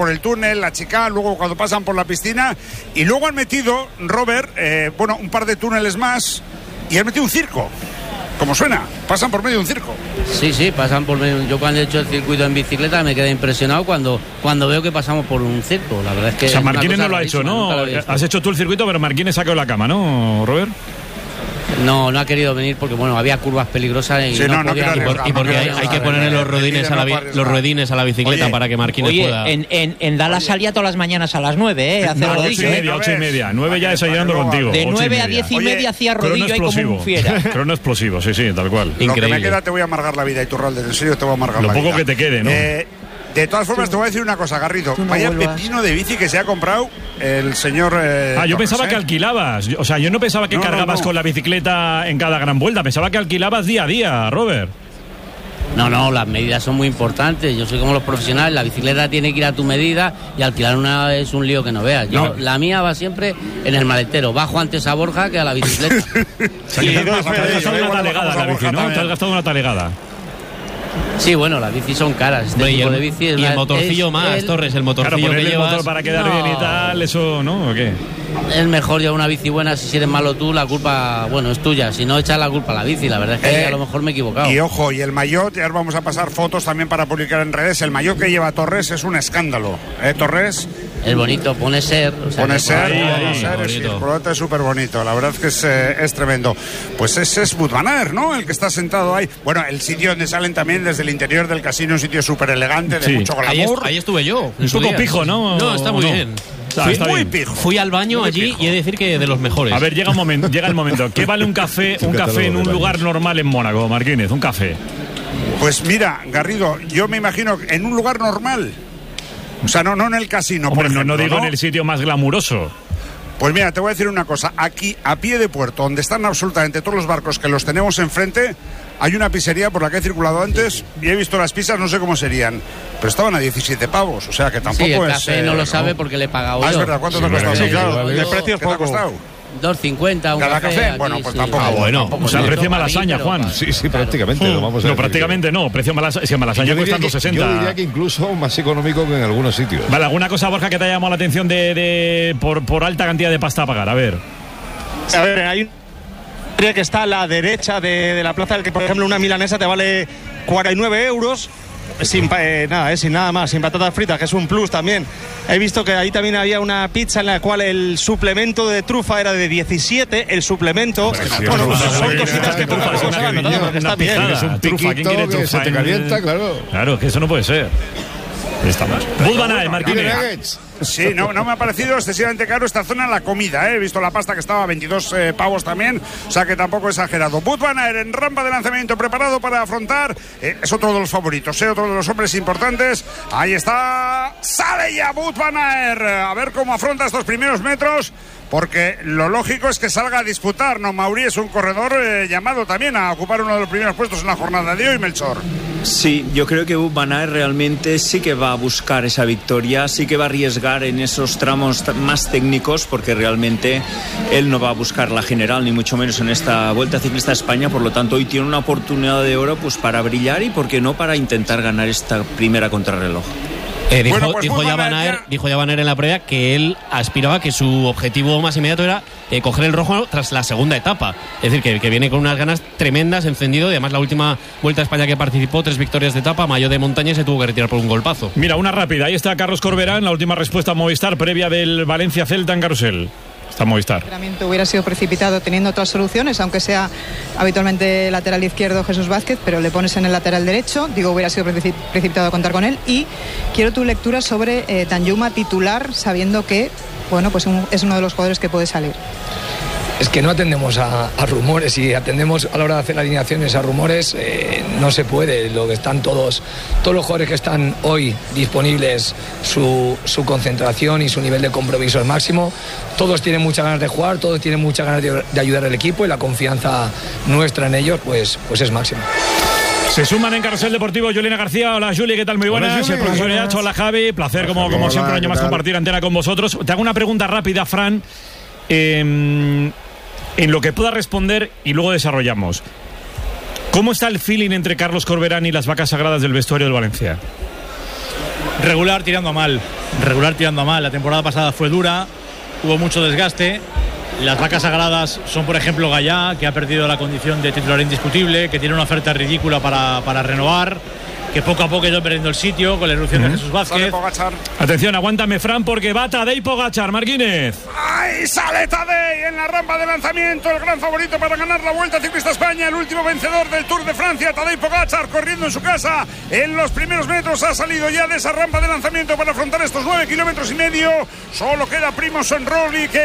por el túnel, la chica, luego cuando pasan por la piscina, y luego han metido, Robert, un par de túneles más, y han metido un circo. Como suena, pasan por medio de un circo. Sí, pasan por medio. Yo cuando he hecho el circuito en bicicleta me quedé impresionado cuando veo que pasamos por un circo. La verdad es que... O sea, Marquines no lo ha hecho, ¿no? Has hecho tú el circuito, pero Marquines sacó la cama, ¿no, Robert? No ha querido venir porque había curvas peligrosas y sí, y porque hay que ponerle los ruedines a la bicicleta. Oye, para que Marquines pueda. En Dallas salía todas las mañanas a las 9, hacer rodillo. 8:30. 9 ya desayunando contigo. De 9 a 10:30 hacía rodillo ahí como un fiera. Crono explosivo, sí, tal cual. Increíble. Lo que me queda te voy a amargar la vida, Iturralde, en serio te voy a amargar la vida. Lo poco que te quede, ¿no? De todas formas, te voy a decir una cosa, Garrido. Vaya pepino de bici que se ha comprado el señor... yo pensaba que alquilabas. O sea, yo no pensaba que cargabas con la bicicleta en cada gran vuelta. Pensaba que alquilabas día a día, Robert. No, las medidas son muy importantes. Yo soy como los profesionales. La bicicleta tiene que ir a tu medida y alquilar una es un lío que no veas. La mía va siempre en el maletero. Bajo antes a Borja que a la bicicleta. Te has gastado una talegada la bici, ¿no? Te has gastado una talegada. Sí, las bicis son caras. Este tipo de bici y el motorcillo Torres, el motorcillo que llevas... el motor para quedar bien y tal, eso, ¿no? ¿O qué? Es mejor llevar una bici buena. Si eres malo tú, la culpa, es tuya. Si no, echas la culpa a la bici. La verdad es que a lo mejor me he equivocado. Y ojo, y el maillot, ya vamos a pasar fotos también para publicar en redes. El maillot que lleva Torres es un escándalo. Torres... Es bonito, pone ser. Pone ser, el colorete es súper bonito. La verdad es que es tremendo. Pues ese es Wout van Aert, ¿no? El que está sentado ahí. Bueno, el sitio donde salen también desde el interior del casino, un sitio súper elegante, de mucho glamour. Ahí estuve yo. Un poco pijo, ¿no? No, está muy bien. Está muy pijo. Fui al baño allí y he de decir que de los mejores. A ver, llega el momento. ¿Qué vale un café en un lugar normal en Mónaco, Marquínez? Un café. Pues mira, Garrido, yo me imagino en un lugar normal. O sea, no en el casino. Hombre, por ejemplo, no digo en el sitio más glamuroso. Pues mira, te voy a decir una cosa. Aquí, a pie de puerto, donde están absolutamente todos los barcos que los tenemos enfrente, hay una pizzería por la que he circulado antes y he visto las pizzas, no sé cómo serían, pero estaban a 17 pavos. O sea, que tampoco el café no lo sabe porque le he pagado yo. Es verdad, ¿cuánto te ha costado? Sí, claro, el precio es poco. 2,50 un cada café. Aquí, bueno, pues tampoco. Bueno, o sea, precio Malasaña, Juan. Sí, prácticamente. Lo vamos a no, prácticamente no. Precio Malasaña. Si en Malasaña cuestan 2,60. Yo diría que incluso más económico que en algunos sitios. Vale, ¿alguna cosa, Borja, que te haya llamado la atención por alta cantidad de pasta a pagar? A ver, hay un que está a la derecha de la plaza, que por ejemplo una milanesa te vale 49 euros. Sin nada más, sin patatas fritas, que es un plus también. He visto que ahí también había una pizza en la cual el suplemento de trufa era de 17, el suplemento... son cositas que trufa se han notado, porque está bien. Es un piquito que se te calienta, claro. Claro, que eso no puede ser. Está más. Wout van Aert, Marquínez. Sí, no me ha parecido excesivamente caro esta zona la comida, He visto la pasta que estaba a 22 pavos también, o sea que tampoco exagerado. Wout van Aert en rampa de lanzamiento preparado para afrontar, es otro de los favoritos, otro de los hombres importantes. Ahí está, sale ya Wout van Aert, a ver cómo afronta estos primeros metros, porque lo lógico es que salga a disputar, ¿no? Mauri es un corredor llamado también a ocupar uno de los primeros puestos en la jornada de hoy, Melchor. Sí, yo creo que Wout van Aert realmente sí que va a buscar esa victoria, sí que va a arriesgar en esos tramos más técnicos, porque realmente él no va a buscar la general, ni mucho menos en esta Vuelta Ciclista a España. Por lo tanto, hoy tiene una oportunidad de oro pues para brillar y, por qué no, para intentar ganar esta primera contrarreloj. Dijo ya Van Aert en la previa que él aspiraba, que su objetivo más inmediato era coger el rojo tras la segunda etapa. Es decir, que viene con unas ganas tremendas, encendido. Y además, la última Vuelta a España que participó, 3 victorias de etapa, maillot de montaña, y se tuvo que retirar por un golpazo. Mira, una rápida. Ahí está Carlos Corberán, la última respuesta a Movistar previa del Valencia-Celta en Carrusel. Está Movistar. El hubiera sido precipitado teniendo otras soluciones, aunque sea habitualmente lateral izquierdo Jesús Vázquez, pero le pones en el lateral derecho. Hubiera sido precipitado contar con él. Y quiero tu lectura sobre Danjuma titular, sabiendo que pues es uno de los jugadores que puede salir. Es que no atendemos a rumores, y atendemos a la hora de hacer alineaciones a rumores, no se puede. Lo que están todos los jugadores que están hoy disponibles, su concentración y su nivel de compromiso es máximo. Todos tienen muchas ganas de jugar, todos tienen muchas ganas de ayudar al equipo, y la confianza nuestra en ellos pues es máxima. Se suman en Carrusel Deportivo Juliana García. Hola, Juli, ¿qué tal? Muy buenas. El profesor Yacho, hola, Javi. Placer, como siempre, un año más compartir antena con vosotros. Te hago una pregunta rápida, Fran, en lo que pueda responder, y luego desarrollamos. ¿Cómo está el feeling entre Carlos Corberán y las vacas sagradas del vestuario del Valencia? Regular tirando a mal. La temporada pasada fue dura, hubo mucho desgaste. Las vacas sagradas son, por ejemplo, Gallá, que ha perdido la condición de titular indiscutible, que tiene una oferta ridícula para renovar, que poco a poco ha ido perdiendo el sitio con la irrupción de Jesús Vázquez. Atención, aguántame, Fran, porque va Tadej Pogačar, Marquínez. ¡Ay, sale Tadej en la rampa de lanzamiento! El gran favorito para ganar la Vuelta Ciclista España, el último vencedor del Tour de Francia, Tadej Pogačar, corriendo en su casa. En los primeros metros ha salido ya de esa rampa de lanzamiento para afrontar estos 9,5 kilómetros. Solo queda Primož Roglič, que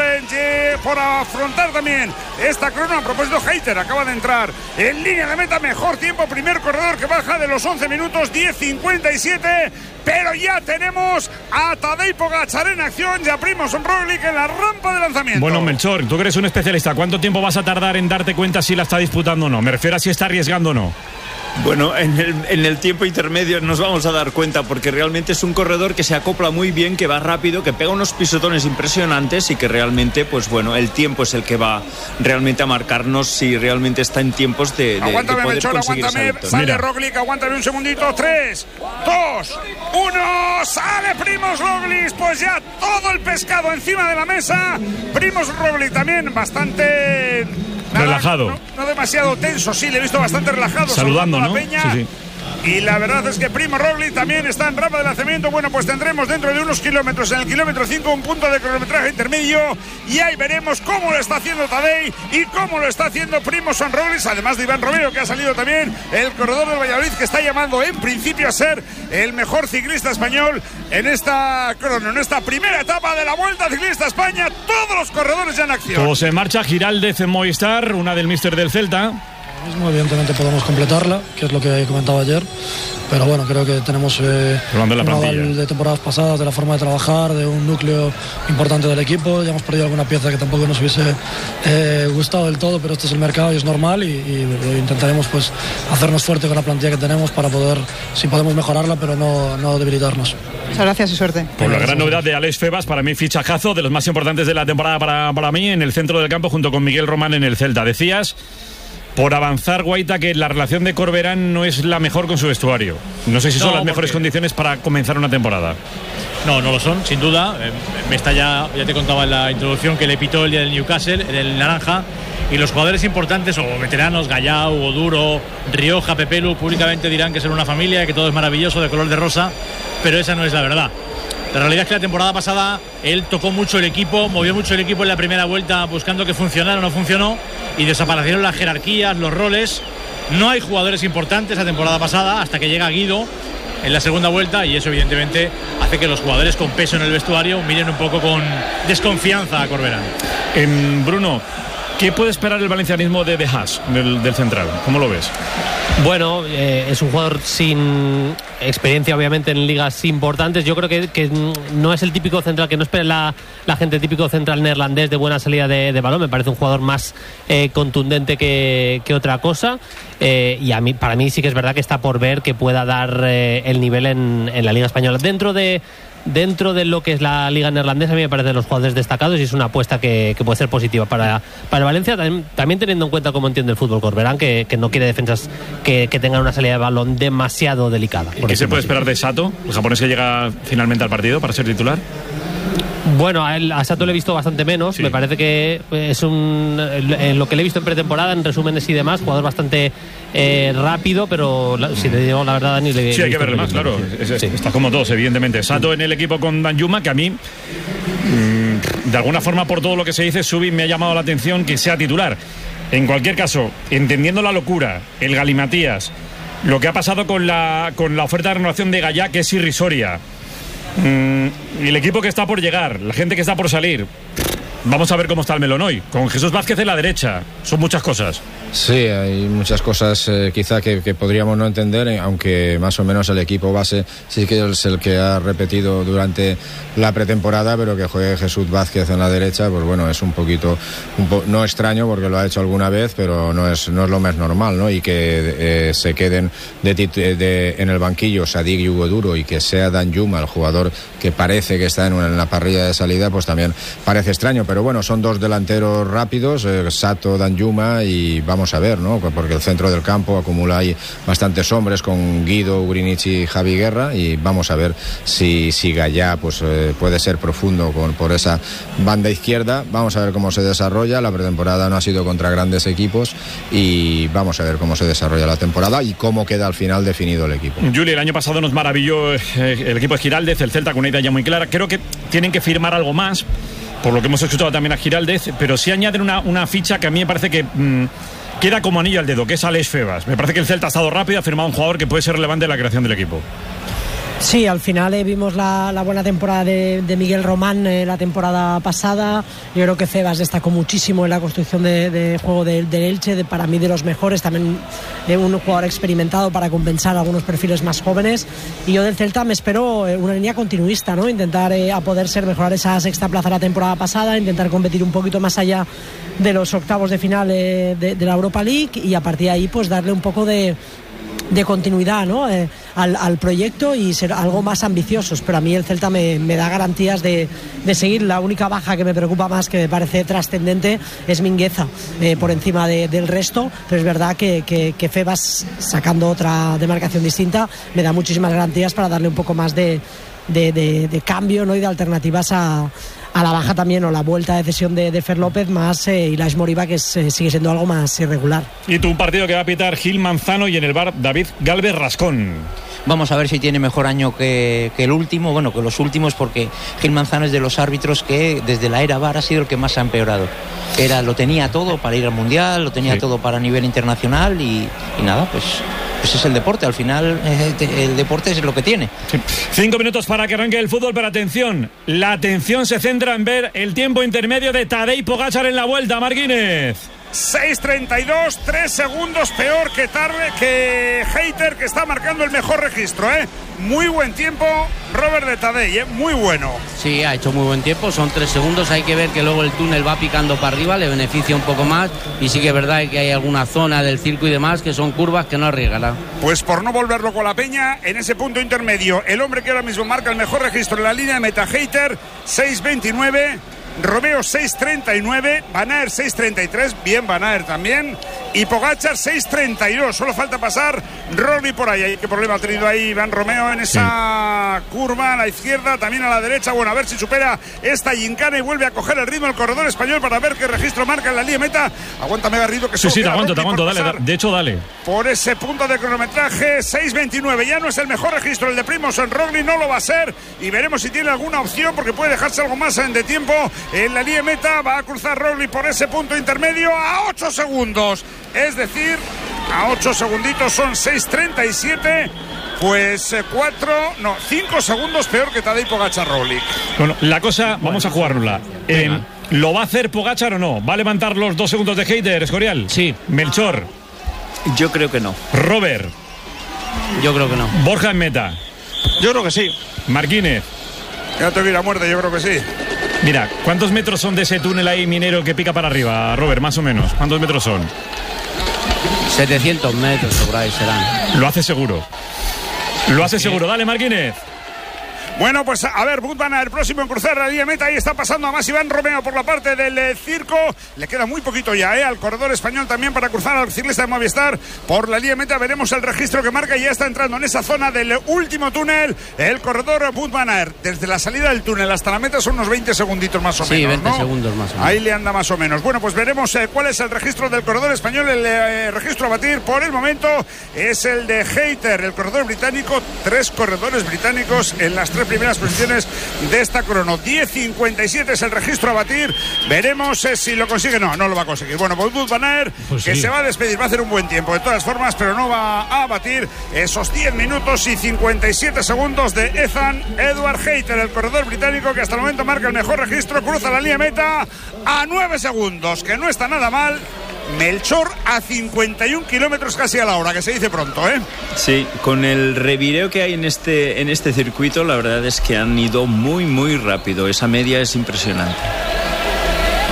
por afrontar también esta crono. A propósito, Hayter acaba de entrar en línea de meta, mejor tiempo, primer corredor que baja de los 11 minutos, 10:57, pero ya tenemos a Tadej Pogačar en acción y a Primož Roglič en la rampa de lanzamiento. Bueno, Melchor, tú que eres un especialista, ¿cuánto tiempo vas a tardar en darte cuenta si la está disputando o no? Me refiero a si está arriesgando o no. Bueno, en el tiempo intermedio nos vamos a dar cuenta, porque realmente es un corredor que se acopla muy bien, que va rápido, que pega unos pisotones impresionantes y que realmente, pues bueno, el tiempo es el que va realmente a marcarnos si realmente está en tiempos de aguántame, poder Melchor, conseguir aguántame, esa victoria. sale Roglič, aguántame un segundito, 3, 2, 1, sale Primož Roglič, pues ya todo el pescado encima de la mesa. Primož Roglič también bastante... relajado. No demasiado tenso, sí, le he visto bastante relajado. Saludando, ¿no? Peña. Sí. Y la verdad es que Primož Roglič también está en rampa de lanzamiento. Bueno, pues tendremos dentro de unos kilómetros, en el kilómetro 5, un punto de cronometraje intermedio. Y ahí veremos cómo lo está haciendo Tadej y cómo lo está haciendo Primož Roglič. Además de Iván Romero, que ha salido también, el corredor del Valladolid, que está llamando en principio a ser el mejor ciclista español en esta crono, en esta primera etapa de la Vuelta Ciclista España. Todos los corredores ya en acción. Todos en marcha. Giraldez en Movistar, una del míster del Celta. Mismo, evidentemente podemos completarla, que es lo que comentaba ayer, pero bueno, creo que tenemos un aval de temporadas pasadas, de la forma de trabajar, de un núcleo importante del equipo. Ya hemos perdido alguna pieza que tampoco nos hubiese gustado del todo, pero este es el mercado y es normal, y intentaremos pues hacernos fuerte con la plantilla que tenemos para poder, si podemos mejorarla, pero no debilitarnos. Muchas gracias y suerte. Por la gran novedad de Alex Febas, para mí fichajazo de los más importantes de la temporada para mí, en el centro del campo junto con Miguel Román en el Celta. Decías, por avanzar, Guaita, que la relación de Corberán no es la mejor con su vestuario. No sé si son las mejores condiciones para comenzar una temporada. No lo son, sin duda. Ya te contaba en la introducción que le pitó el día del Newcastle, en el naranja, y los jugadores importantes o veteranos, Gallá, Hugo Duro, Rioja, Pepelu, públicamente dirán que son una familia, que todo es maravilloso, de color de rosa, pero esa no es la verdad. La realidad es que la temporada pasada él tocó mucho el equipo, movió mucho el equipo en la primera vuelta buscando que funcionara, no funcionó, y desaparecieron las jerarquías, los roles. No hay jugadores importantes la temporada pasada hasta que llega Guido en la segunda vuelta, y eso evidentemente hace que los jugadores con peso en el vestuario miren un poco con desconfianza a Corberán. Bruno, ¿qué puede esperar el valencianismo de Haas, del central? ¿Cómo lo ves? Bueno, es un jugador sin experiencia, obviamente, en ligas importantes. Yo creo que no es el típico central, que no espera la gente típico central neerlandés de buena salida de balón. Me parece un jugador más contundente que otra cosa. Y para mí sí que es verdad que está por ver que pueda dar el nivel en la Liga Española. Dentro de lo que es la liga neerlandesa, a mí me parecen los jugadores destacados, y es una apuesta que puede ser positiva para Valencia, también teniendo en cuenta cómo entiende el fútbol Corberán, que no quiere defensas que tengan una salida de balón demasiado delicada. ¿Qué se puede esperar de Sato, el japonés que llega finalmente al partido para ser titular? Bueno, a Sato le he visto bastante menos. Sí. Me parece que es en lo que le he visto en pretemporada, en resúmenes y demás, jugador bastante rápido, pero si te digo la verdad, Dani, sí, hay que verle más, claro. Sí. Está como todos, evidentemente. Sato en el equipo con Danjuma, que a mí, de alguna forma, por todo lo que se dice, Subi me ha llamado la atención que sea titular. En cualquier caso, entendiendo la locura, el galimatías, lo que ha pasado con la oferta de renovación de Gallá, que es irrisoria, y el equipo que está por llegar, la gente que está por salir, vamos a ver cómo está el melón hoy, con Jesús Vázquez en la derecha. Son muchas cosas. Sí, hay muchas cosas quizá que podríamos no entender, aunque más o menos el equipo base sí que es el que ha repetido durante la pretemporada, pero que juegue Jesús Vázquez en la derecha, pues bueno, es un poquito no extraño, porque lo ha hecho alguna vez, pero no es lo más normal, ¿no? Y que se queden en el banquillo Sadik y Hugo Duro, y que sea Danjuma el jugador que parece que está en la parrilla de salida, pues también parece extraño, pero bueno, son dos delanteros rápidos, Sato, Danjuma, y vamos vamos a ver, ¿no? Porque el centro del campo acumula ahí bastantes hombres con Guido, Ugrinic y Javi Guerra, y vamos a ver si Gallá pues puede ser profundo por esa banda izquierda. Vamos a ver cómo se desarrolla. La pretemporada no ha sido contra grandes equipos y vamos a ver cómo se desarrolla la temporada y cómo queda al final definido el equipo. Juli, el año pasado nos maravilló el equipo de Giraldez, el Celta con una idea ya muy clara. Creo que tienen que firmar algo más, por lo que hemos escuchado también a Giraldez, pero sí añaden una ficha que a mí me parece que queda como anillo al dedo, que es Alex Febas. Me parece que el Celta ha estado rápido, ha firmado un jugador que puede ser relevante en la creación del equipo. Sí, al final vimos la buena temporada de Miguel Román la temporada pasada. Yo creo que Febas destacó muchísimo en la construcción de juego del Elche, para mí de los mejores, también un jugador experimentado para compensar algunos perfiles más jóvenes. Y yo del Celta me espero una línea continuista, ¿no? Intentar a poder mejorar esa sexta plaza la temporada pasada, intentar competir un poquito más allá de los octavos de final de la Europa League, y a partir de ahí pues darle un poco de continuidad, ¿no? Al proyecto y ser algo más ambiciosos, pero a mí el Celta me da garantías de seguir. La única baja que me preocupa más, que me parece trascendente, es Mingueza, por encima del resto, pero es verdad que Febas, sacando otra demarcación distinta, me da muchísimas garantías para darle un poco más de cambio, ¿no? Y de alternativas a la baja también, o la vuelta de cesión de Fer López, más Ilaix Moriba, que sigue siendo algo más irregular. Y tú, un partido que va a pitar Gil Manzano y en el bar David Gálvez Rascón. Vamos a ver si tiene mejor año que el último, bueno, que los últimos, porque Gil Manzano es de los árbitros que desde la era VAR ha sido el que más ha empeorado. Lo tenía todo para ir al Mundial, lo tenía todo para nivel internacional y nada, pues es el deporte. Al final el deporte es lo que tiene. 5 minutos para que arranque el fútbol, pero atención, la atención se centra en ver el tiempo intermedio de Tadej Pogačar en la vuelta. Martínez. 6.32, 3 segundos peor que Hayter, que está marcando el mejor registro, ¿eh? Muy buen tiempo, Robert, de Tadej, muy bueno. Sí, ha hecho muy buen tiempo, son 3 segundos. Hay que ver que luego el túnel va picando para arriba, le beneficia un poco más, y sí que es verdad que hay alguna zona del circo y demás que son curvas que no arriesgará. Pues por no volverlo con la peña, en ese punto intermedio, el hombre que ahora mismo marca el mejor registro en la línea de meta, Hayter, 6.29. Romeo 6.39, Van Aert 6.33, bien Van Aert también, y Pogačar 6.32, solo falta pasar Roglic por ahí. ¿Qué problema ha tenido ahí Iván Romeo en esa curva a la izquierda, también a la derecha? Bueno, a ver si supera esta gincana y vuelve a coger el ritmo el corredor español para ver qué registro marca en la línea meta. Aguántame, Garrido, que sí, te aguanto, dale, de hecho dale. Por ese punto de cronometraje, 6.29, ya no es el mejor registro el de Primož Roglic, no lo va a ser, y veremos si tiene alguna opción, porque puede dejarse algo más de tiempo en la línea meta. Va a cruzar Roglic por ese punto intermedio a 8 segundos, es decir, a 8 segunditos son 6.37, pues 5 segundos peor que Tadej Pogačar Roglic. Bueno, la cosa, vamos a jugárnosla. ¿Lo va a hacer Pogačar o no? ¿Va a levantar los 2 segundos de Hayter, Escorial? Sí. Melchor. Yo creo que no. Robert. Yo creo que no. Borja en meta. Yo creo que sí. Martínez. Ya te vi la muerte, yo creo que sí. Mira, ¿cuántos metros son de ese túnel ahí minero que pica para arriba, Robert, más o menos? ¿Cuántos metros son? 700 metros por ahí serán. Lo hace seguro. Lo hace seguro. Dale, Martínez. Bueno, pues a ver, Wout van Aert, el próximo en cruzar la línea meta. Ahí está pasando a más Iván Romeo por la parte del circo. Le queda muy poquito ya, al corredor español también para cruzar al ciclista de Movistar por la línea meta. Veremos el registro que marca y ya está entrando en esa zona del último túnel el corredor Wout van Aert. Desde la salida del túnel hasta la meta son unos 20 segunditos más o menos. Sí, 20 ¿no? segundos más o menos. Ahí le anda más o menos. Bueno, pues veremos cuál es el registro del corredor español. El registro a batir por el momento es el de Hayter, el corredor británico. 3 corredores británicos en las 3 primeras posiciones de esta crono. 10.57 es el registro a batir. Veremos si lo consigue. No lo va a conseguir. Bueno, pues Wout van Aert, pues que se va a despedir, va a hacer un buen tiempo de todas formas, pero no va a batir esos 10 minutos y 57 segundos de Ethan Edward Hayter, el corredor británico, que hasta el momento marca el mejor registro. Cruza la línea meta a 9 segundos, que no está nada mal. Melchor a 51 kilómetros casi a la hora, que se dice pronto, ¿eh? Sí, con el revireo que hay en este circuito, la verdad es que han ido muy, muy rápido. Esa media es impresionante.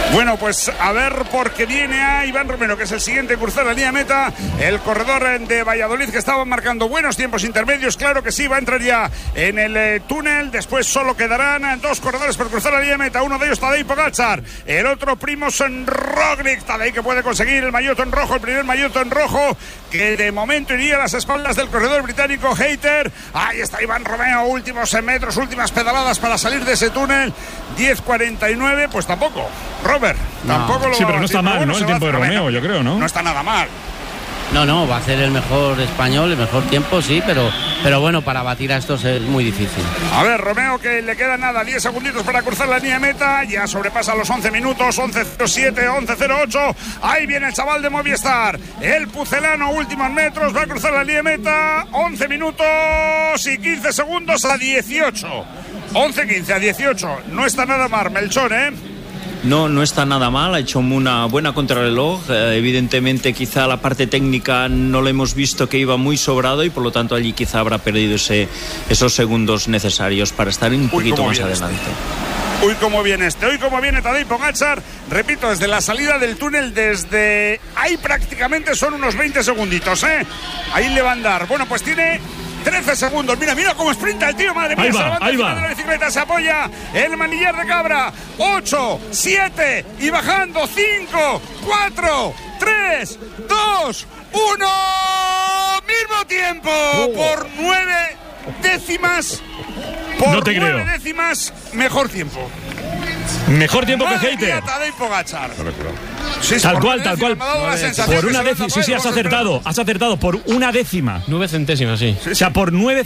Bueno, pues a ver, porque viene a Iván Romero, que es el siguiente en cruzar la línea meta. El corredor de Valladolid, que estaba marcando buenos tiempos intermedios. Claro que sí, va a entrar ya en el túnel. Después solo quedarán 2 corredores por cruzar la línea meta. Uno de ellos, Tadej Pogačar. El otro, Primož Roglič. Tadej, que puede conseguir el maillot en rojo, el primer maillot en rojo, que de momento iría a las espaldas del corredor británico Hayter. Ahí está Iván Romero, últimos metros, últimas pedaladas para salir de ese túnel. 10:49, pues tampoco. Robert, tampoco lo... Sí, pero no está mal, ¿no? El tiempo de Romeo, yo creo, ¿no? No está nada mal. No, va a ser el mejor español, el mejor tiempo, sí, pero bueno, para batir a estos es muy difícil. A ver, Romeo, que le queda nada, 10 segunditos para cruzar la línea de meta, ya sobrepasa los 11 minutos, 11:07, 11:08, ahí viene el chaval de Movistar, el pucelano, últimos metros, va a cruzar la línea de meta, 11 minutos y 15 segundos a 18, 11:15 a 18, no está nada mal, Melchor, ¿eh? No está nada mal, ha hecho una buena contrarreloj. Evidentemente quizá la parte técnica no lo hemos visto, que iba muy sobrado, y por lo tanto allí quizá habrá perdido esos segundos necesarios para estar un poquito más adelante. Hoy como viene Tadej Pogačar, repito, desde la salida del túnel, desde ahí prácticamente son unos 20 segunditos, ahí le va a andar. Bueno, pues tiene 13 segundos, mira cómo sprinta el tío, madre mía, se levanta encima de la bicicleta, se apoya el manillar de Cabra, 8, 7 y bajando, 5, 4, 3, 2, 1, mismo tiempo, por 9 décimas, no te creo. Mejor tiempo. Mejor tiempo que Hayter. Tadej Pogačar. Sí, tal cual. Por una décima. Sí, has acertado por una décima. 9 centésimas, sí. O sea, por 9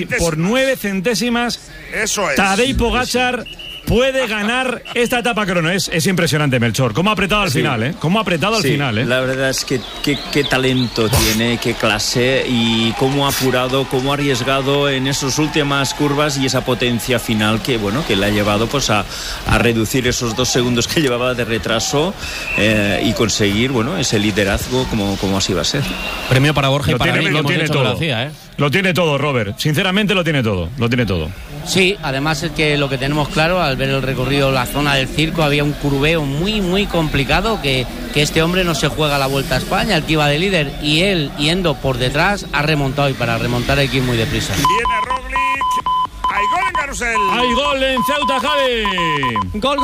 centésimas. Eso es. Tadej Pogačar puede ganar esta etapa crono. Es impresionante, Melchor. Cómo ha apretado al final, ¿eh? Cómo ha apretado al final, La verdad es que qué talento tiene, qué clase, y cómo ha apurado, cómo ha arriesgado en esas últimas curvas, y esa potencia final que le ha llevado pues a reducir esos 2 segundos que llevaba de retraso, y conseguir ese liderazgo como así va a ser. Premio para Borja y para mí, lo tiene todo. Lo tiene todo, Robert. Sinceramente lo tiene todo. Sí, además es que lo que tenemos claro al ver el recorrido, la zona del circo, había un curveo muy, muy complicado que este hombre no se juega la Vuelta a España, el que iba de líder, y él, yendo por detrás, ha remontado, y para remontar hay que ir muy deprisa. Viene Roglic. Hay gol en Carrusel. Hay gol en Ceuta, Javi. Gol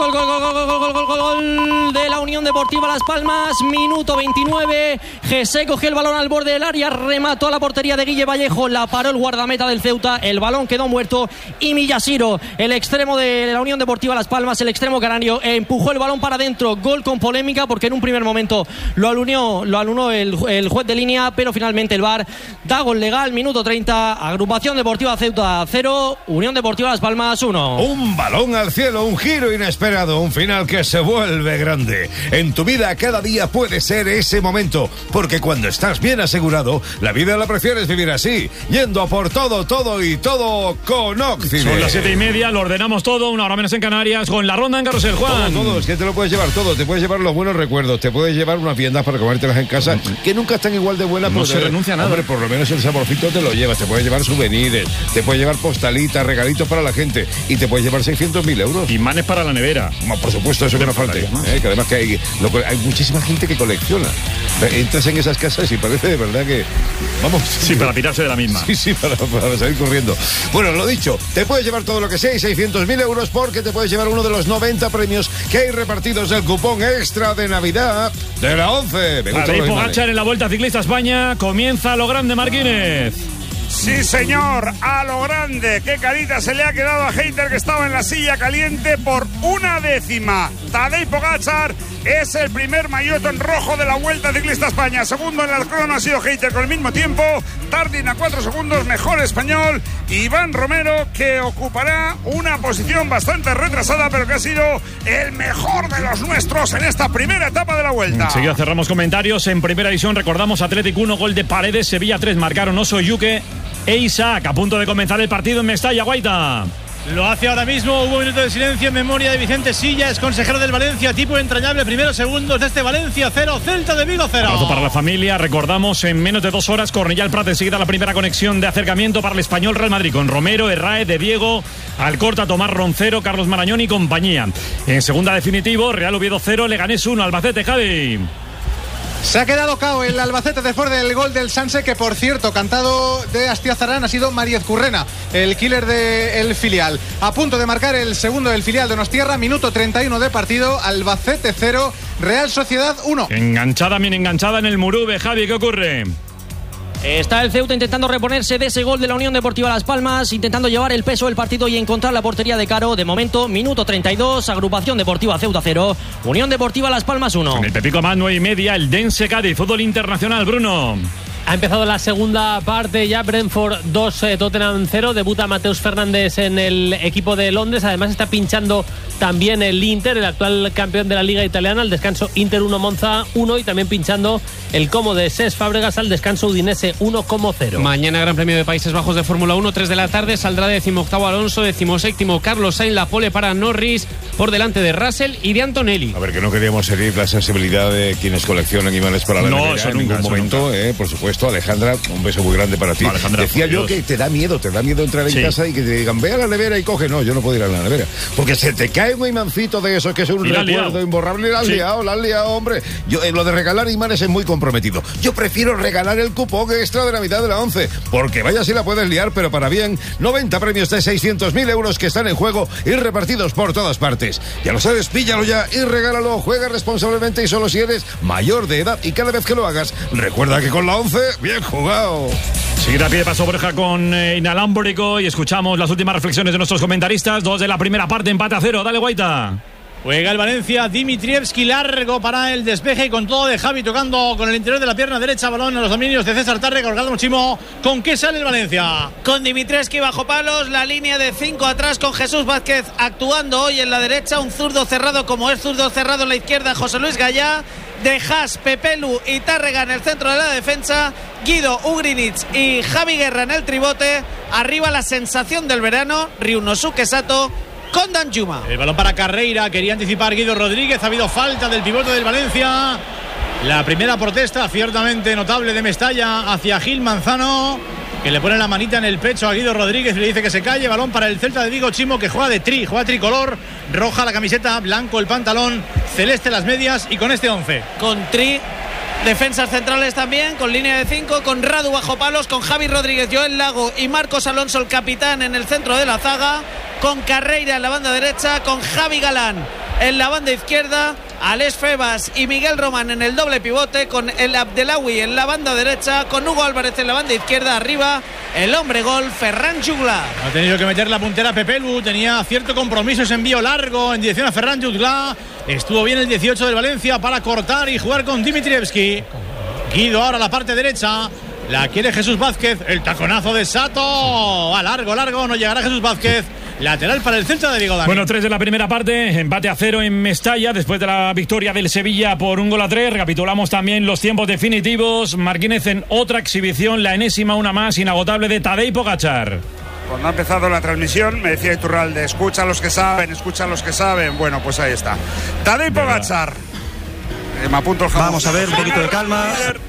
de la Unión Deportiva Las Palmas. Minuto 29. Jesse cogió el balón al borde del área, remató a la portería de Guille Vallejo, la paró el guardameta del Ceuta, el balón quedó muerto, y Millasiro, el extremo de la Unión Deportiva Las Palmas, el extremo canario, empujó el balón para adentro. Gol con polémica, porque en un primer momento lo anuló el juez de línea, pero finalmente el VAR da gol legal. Minuto 30. Agrupación Deportiva Ceuta 0, Unión Deportiva Las Palmas 1. Un balón al cielo, un giro inesperado, un final que se vuelve grande. En tu vida cada día puede ser ese momento, porque cuando estás bien asegurado, la vida la prefieres vivir así, yendo a por todo con Occident. Son las 7:30, lo ordenamos todo, una hora menos en Canarias, con la ronda en Carrusel, Juan. Todo, es que te lo puedes llevar todo, te puedes llevar los buenos recuerdos, te puedes llevar unas viandas para comértelas en casa, que nunca están igual de buenas. No se renuncia a nada. Hombre, por lo menos el saborcito te lo llevas, te puedes llevar souvenirs, te puedes llevar postalitas, regalitos para la gente, y te puedes llevar 600.000 euros. Y manes para la nevera. Como, por supuesto, eso que no falte. Que además que hay muchísima gente que colecciona. Entras en esas casas y parece de verdad que... Vamos. Sí, para pirarse de la misma. Sí, para salir corriendo. Bueno, lo dicho, te puedes llevar todo lo que sea, y 600.000 euros, porque te puedes llevar uno de los 90 premios que hay repartidos del cupón extra de Navidad de la 11. Tadej Pogačar en la Vuelta Ciclista España. Comienza a lo grande, Marquínez. Sí, señor, a lo grande. Qué carita se le ha quedado a Hayter, que estaba en la silla caliente por una décima. Tadej Pogačar es el primer maillot en rojo de la Vuelta Ciclista España. Segundo en el crono ha sido Hayter con el mismo tiempo. Tardin a 4 segundos, mejor español. Iván Romero, que ocupará una posición bastante retrasada, pero que ha sido el mejor de los nuestros en esta primera etapa de la Vuelta. Enseguida cerramos comentarios. En primera división recordamos Atlético 1, gol de Paredes, Sevilla 3, marcaron Oso, Yuque e Isaac. A punto de comenzar el partido en Mestalla, Guaita. Lo hace ahora mismo. Hubo un minuto de silencio en memoria de Vicente Silla, es consejero del Valencia, tipo entrañable, primeros segundos de este Valencia 0, Celta de Vigo 0. Abrazo para la familia. Recordamos, en menos de 2 horas, Cornellà Prat, enseguida la primera conexión de acercamiento para el Español Real Madrid, con Romero, Herráez, De Diego, Alcorta, Tomás Roncero, Carlos Marañón y compañía. En segunda definitivo, Real Oviedo 0, Leganés 1, Albacete, Javi. Se ha quedado cao el Albacete después del gol del Sanse, que por cierto, cantado de Astiazarán, ha sido Mariez Currena, el killer del filial. A punto de marcar el segundo del filial de Donostierra, minuto 31 de partido, Albacete 0, Real Sociedad 1. Enganchada, bien enganchada en el Murube, Javi, ¿qué ocurre? Está el Ceuta intentando reponerse de ese gol de la Unión Deportiva Las Palmas, intentando llevar el peso del partido y encontrar la portería de Caro. De momento, minuto 32, Agrupación Deportiva Ceuta 0, Unión Deportiva Las Palmas 1. En el Pepico más 9:30, el Dense Cádiz, fútbol internacional, Bruno. Ha empezado la segunda parte ya, Brentford 2, Tottenham 0, debuta Mateus Fernández en el equipo de Londres, además está pinchando también el Inter, el actual campeón de la Liga Italiana, al descanso Inter 1, Monza 1, y también pinchando el Como de Cesc Fábregas al descanso Udinese 1,0. Mañana Gran Premio de Países Bajos de Fórmula 1, 3 de la tarde, saldrá 18º Alonso, 17º Carlos Sainz, la pole para Norris, por delante de Russell y de Antonelli. A ver, que no queríamos herir la sensibilidad de quienes coleccionan imanes para la nevera eso en nunca, ningún momento, por supuesto. Alejandra, un beso muy grande para ti. Alejandra, decía yo que te da miedo entrar en casa y que te digan, ve a la nevera y coge. No, yo no puedo ir a la nevera, porque se te cae un imancito de esos que es un recuerdo imborrable. La has liado, hombre. Yo, lo de regalar imanes es muy comprometido. Yo prefiero regalar el cupón extra de Navidad de la 11, porque vaya si la puedes liar, pero para bien. 90 premios de 600.000 euros que están en juego y repartidos por todas partes. Ya lo sabes, píllalo ya y regálalo. Juega responsablemente y solo si eres mayor de edad, y cada vez que lo hagas, recuerda que con la 11, bien jugado. Seguida a pie de paso Borja con Inalámbrico, y escuchamos las últimas reflexiones de nuestros comentaristas. 2 de la primera parte, empate a 0. Dale, Guaita. Juega el Valencia, Dimitrievski, largo para el despeje, con todo de Javi tocando con el interior de la pierna derecha, balón a los dominios de César Tarre, colgado muchísimo. ¿Con qué sale el Valencia? Con Dimitrievski bajo palos, la línea de 5 atrás, con Jesús Vázquez actuando hoy en la derecha, un zurdo cerrado como es zurdo cerrado en la izquierda, José Luis Gallá. De Haas, Pepelu y Tárrega en el centro de la defensa, Guido, Ugrinic y Javi Guerra en el tribote. Arriba la sensación del verano, Ryunosuke Sato con Danjuma. El balón para Carreira, quería anticipar Guido Rodríguez, ha habido falta del pivote del Valencia. La primera protesta ciertamente notable de Mestalla hacia Gil Manzano, que le pone la manita en el pecho a Guido Rodríguez y le dice que se calle. Balón para el Celta de Vigo, Chimo, que juega tricolor, roja la camiseta, blanco el pantalón, celeste las medias, y con este 11. Con defensas centrales también, con línea de 5, con Radu bajo palos, con Javi Rodríguez, Joel Lago y Marcos Alonso, el capitán, en el centro de la zaga, con Carreira en la banda derecha, con Javi Galán en la banda izquierda, Alex Febas y Miguel Román en el doble pivote, con el Abdelawi en la banda derecha, con Hugo Álvarez en la banda izquierda. Arriba el hombre gol, Ferran Juglar. Ha tenido que meter la puntera Pepelu, tenía cierto compromiso, ese envío largo en dirección a Ferran Juglar. Estuvo bien el 18 del Valencia para cortar y jugar con Dimitrievski. Guido ahora a la parte derecha, la quiere Jesús Vázquez, el taconazo de Sato, a largo, no llegará Jesús Vázquez. Lateral para el Celta de Vigo. Bueno, 3 de la primera parte, empate a 0 en Mestalla después de la victoria del Sevilla por 1-3. Recapitulamos también los tiempos definitivos. Martínez en otra exhibición, la enésima, una más, inagotable, de Tadej Pogačar. Cuando ha empezado la transmisión me decía Iturralde, escucha a los que saben. Bueno, pues ahí está. Tadej Pogačar. Me apunto el jamón. Vamos a ver, un poquito de calma.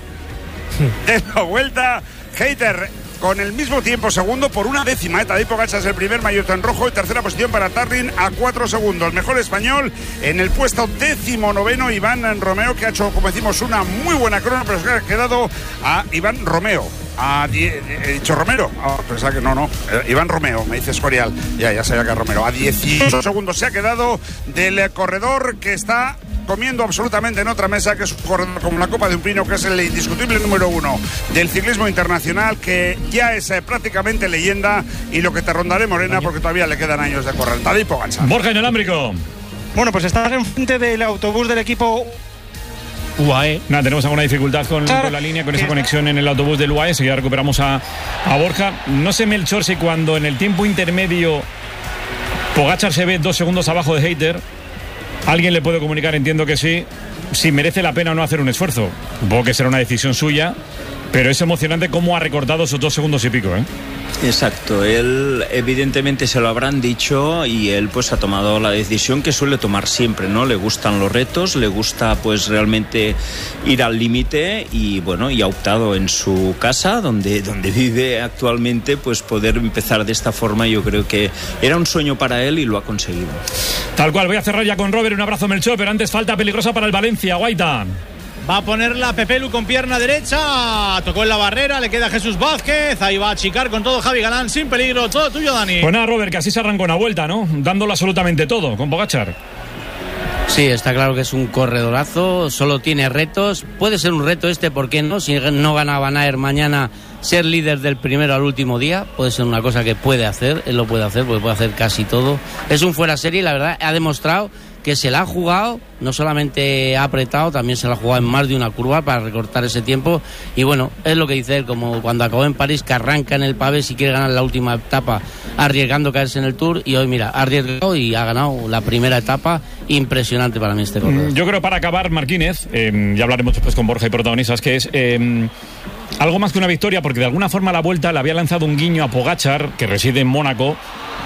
De la vuelta, Hater con el mismo tiempo, segundo por una décima. Tadej Pogačar es el primer maillot en rojo, y tercera posición para Tarrin a 4 segundos. Mejor español en el puesto 19º, Iván Romeo, que ha hecho, como decimos, una muy buena crono, pero se ha quedado a Iván Romeo. He dicho Romero, pensaba que no, Iván Romeo, me dice Escorial, ya sabía que es Romero. A 18 segundos se ha quedado del corredor que está comiendo absolutamente en otra mesa, que es un corredor como la copa de un pino, que es el indiscutible número 1 del ciclismo internacional, que ya es prácticamente leyenda, y lo que te rondaré, Morena, porque todavía le quedan años de correr. Tadej Pogačar. Borja Inalámbrico. Bueno, pues estás enfrente del autobús del equipo UAE. Nada, tenemos alguna dificultad con la línea, con esa conexión en el autobús del UAE. Enseguida recuperamos a Borja. No sé, Melchor, si cuando en el tiempo intermedio Pogačar se ve 2 segundos abajo de Hater, alguien le puede comunicar, entiendo que sí, si merece la pena o no hacer un esfuerzo. Supongo que será una decisión suya, Pero es emocionante cómo ha recortado esos 2 segundos y pico, ¿eh? Exacto, él evidentemente se lo habrán dicho y él pues ha tomado la decisión que suele tomar siempre, ¿no? Le gustan los retos, le gusta pues realmente ir al límite y bueno, y ha optado en su casa donde vive actualmente pues poder empezar de esta forma. Yo creo que era un sueño para él y lo ha conseguido. Tal cual, voy a cerrar ya con Robert, un abrazo Melchor, pero antes falta peligrosa para el Valencia, Guaita. Va a ponerla Pepelu con pierna derecha. Tocó en la barrera, le queda Jesús Vázquez. Ahí va a achicar con todo Javi Galán, sin peligro. Todo tuyo, Dani. Pues nada, Robert, que así se arrancó una vuelta, ¿no? Dándolo absolutamente todo con Pogačar. Sí, está claro que es un corredorazo. Solo tiene retos. Puede ser un reto ¿por qué no? Si no gana Van Aert mañana, ser líder del primero al último día. Puede ser una cosa que puede hacer. Él lo puede hacer porque puede hacer casi todo. Es un fuera serie y la verdad ha demostrado que se la ha jugado, no solamente ha apretado, también se la ha jugado en más de una curva para recortar ese tiempo. Y bueno, es lo que dice él, como cuando acabó en París, que arranca en el pavé si quiere ganar la última etapa, arriesgando caerse en el Tour. Y hoy, mira, ha arriesgado y ha ganado la primera etapa. Impresionante para mí este corredor. Yo creo, para acabar, Marquínez, ya hablaremos después con Borja y protagonistas, que es algo más que una victoria, porque de alguna forma la Vuelta le había lanzado un guiño a Pogačar, que reside en Mónaco,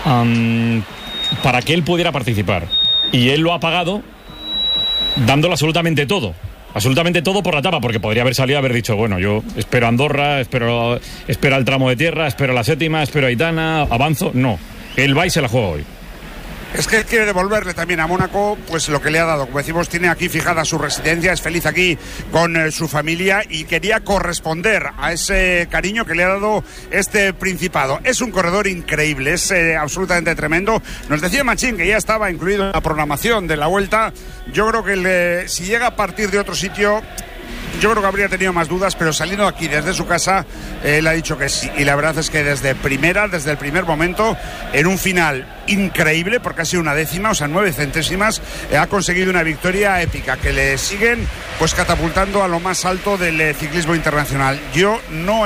para que él pudiera participar. Y él lo ha pagado dándolo absolutamente todo por la etapa, porque podría haber salido a haber dicho, bueno, yo espero Andorra, espero el tramo de tierra, espero la séptima, espero Aitana, avanzo. No, él va y se la juega hoy. Es que quiere devolverle también a Mónaco pues lo que le ha dado. Como decimos, tiene aquí fijada su residencia, es feliz aquí con su familia y quería corresponder a ese cariño que le ha dado este Principado. Es un corredor increíble, es absolutamente tremendo. Nos decía Machín que ya estaba incluido en la programación de la Vuelta. Yo creo que si llega a partir de otro sitio, yo creo que habría tenido más dudas, pero saliendo aquí desde su casa, él ha dicho que sí. Y la verdad es que desde el primer momento, en un final increíble, porque ha sido una décima, o sea, 9 centésimas, ha conseguido una victoria épica, que le siguen pues catapultando a lo más alto del ciclismo internacional. Yo no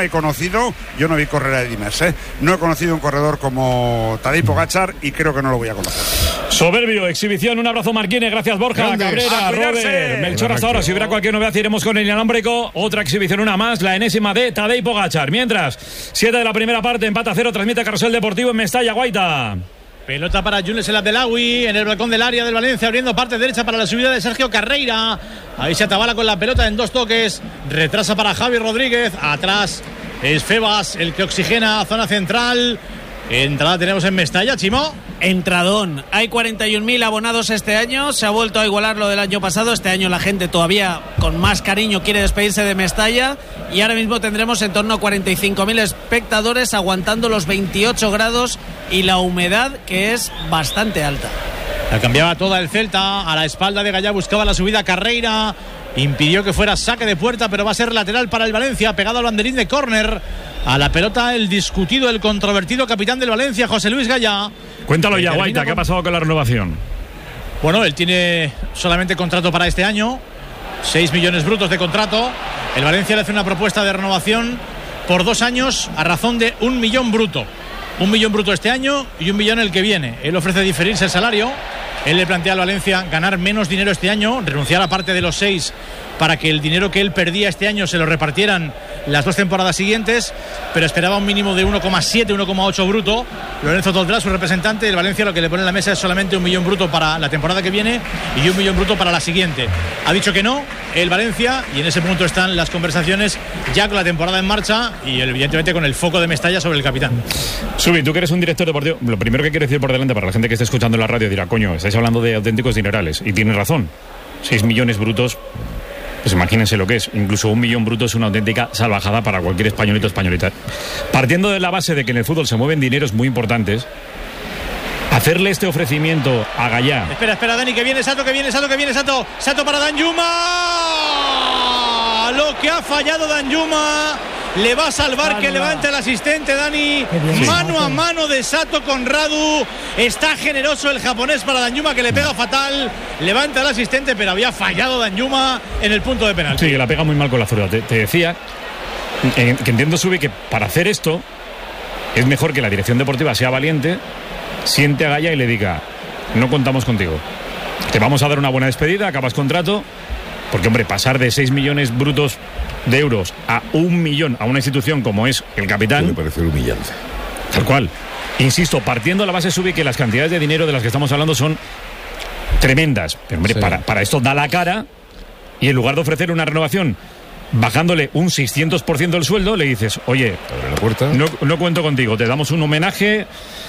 vi correr a Eddy Merckx, no he conocido un corredor como Tadej Pogačar y creo que no lo voy a conocer. Soberbio, exhibición, un abrazo Marquínez, gracias Borja, Grandes. Cabrera, Robert, Melchor. Hasta ahora, si hubiera cualquier novedad iremos con el inalámbrico. Otra exhibición, una más, la enésima de Tadej Pogačar. Mientras, 7 de la primera parte, empate a 0, transmite Carrusel Deportivo en Mestalla, Guaita. Pelota para Jules El Abdelawi en el balcón del área del Valencia, abriendo parte derecha para la subida de Sergio Carreira. Ahí se atabala con la pelota en 2 toques. Retrasa para Javi Rodríguez. Atrás es Febas el que oxigena zona central. Entrada tenemos en Mestalla, Chimo. Entradón. Hay 41.000 abonados este año. Se ha vuelto a igualar lo del año pasado. Este año la gente todavía con más cariño quiere despedirse de Mestalla. Y ahora mismo tendremos en torno a 45.000 espectadores aguantando los 28 grados y la humedad, que es bastante alta. La cambiaba toda el Celta. A la espalda de Gallá buscaba la subida Carreira. Impidió que fuera saque de puerta, pero va a ser lateral para el Valencia, pegado al banderín de córner. A la pelota el discutido, el controvertido capitán del Valencia, José Luis Gallá. Cuéntalo ya, Guaita, ¿qué ha pasado con la renovación? Bueno, él tiene solamente contrato para este año, 6 millones brutos de contrato. El Valencia le hace una propuesta de renovación por 2 años a razón de 1 millón bruto. 1 millón bruto este año y 1 millón el que viene. Él ofrece diferirse el salario. Él le plantea al Valencia ganar menos dinero este año, renunciar a parte de los 6 para que el dinero que él perdía este año se lo repartieran las 2 temporadas siguientes, pero esperaba un mínimo de 1,7, 1,8 bruto. Lorenzo Toldrá, su representante, el Valencia lo que le pone en la mesa es solamente 1 millón bruto para la temporada que viene y 1 millón bruto para la siguiente. Ha dicho que no, el Valencia, y en ese punto están las conversaciones ya con la temporada en marcha y evidentemente con el foco de Mestalla sobre el capitán. Subi, tú que eres un director deportivo, lo primero que quiero decir por delante para la gente que esté escuchando en la radio dirá, coño, estáis hablando de auténticos dinerales, y tienes razón, 6 millones brutos. Pues imagínense lo que es. Incluso 1 millón bruto es una auténtica salvajada para cualquier españolito o españolita. Partiendo de la base de que en el fútbol se mueven dineros muy importantes, hacerle este ofrecimiento a Gallá. Espera, Dani, que viene Sato. Sato para Danjuma. Lo que ha fallado Danjuma. Le va a salvar que levante al asistente, Dani. Sí. Mano a mano de Sato con Radu. Está generoso el japonés para Danjuma, que le pega fatal. Levanta al asistente, pero había fallado Danjuma en el punto de penalti. Sí, que la pega muy mal con la zurda. Te decía que entiendo, Subi, que para hacer esto es mejor que la dirección deportiva sea valiente, siente a Gallá y le diga, no contamos contigo. Te vamos a dar una buena despedida, acabas contrato. Porque, hombre, pasar de 6 millones brutos de euros a 1 millón a una institución como es el Capitán. Me parece humillante. Tal cual. Insisto, partiendo de la base sube que las cantidades de dinero de las que estamos hablando son tremendas. Pero hombre, para esto da la cara, y en lugar de ofrecer una renovación bajándole un 600% del sueldo, le dices, oye, abre la puerta. No cuento contigo, te damos un homenaje,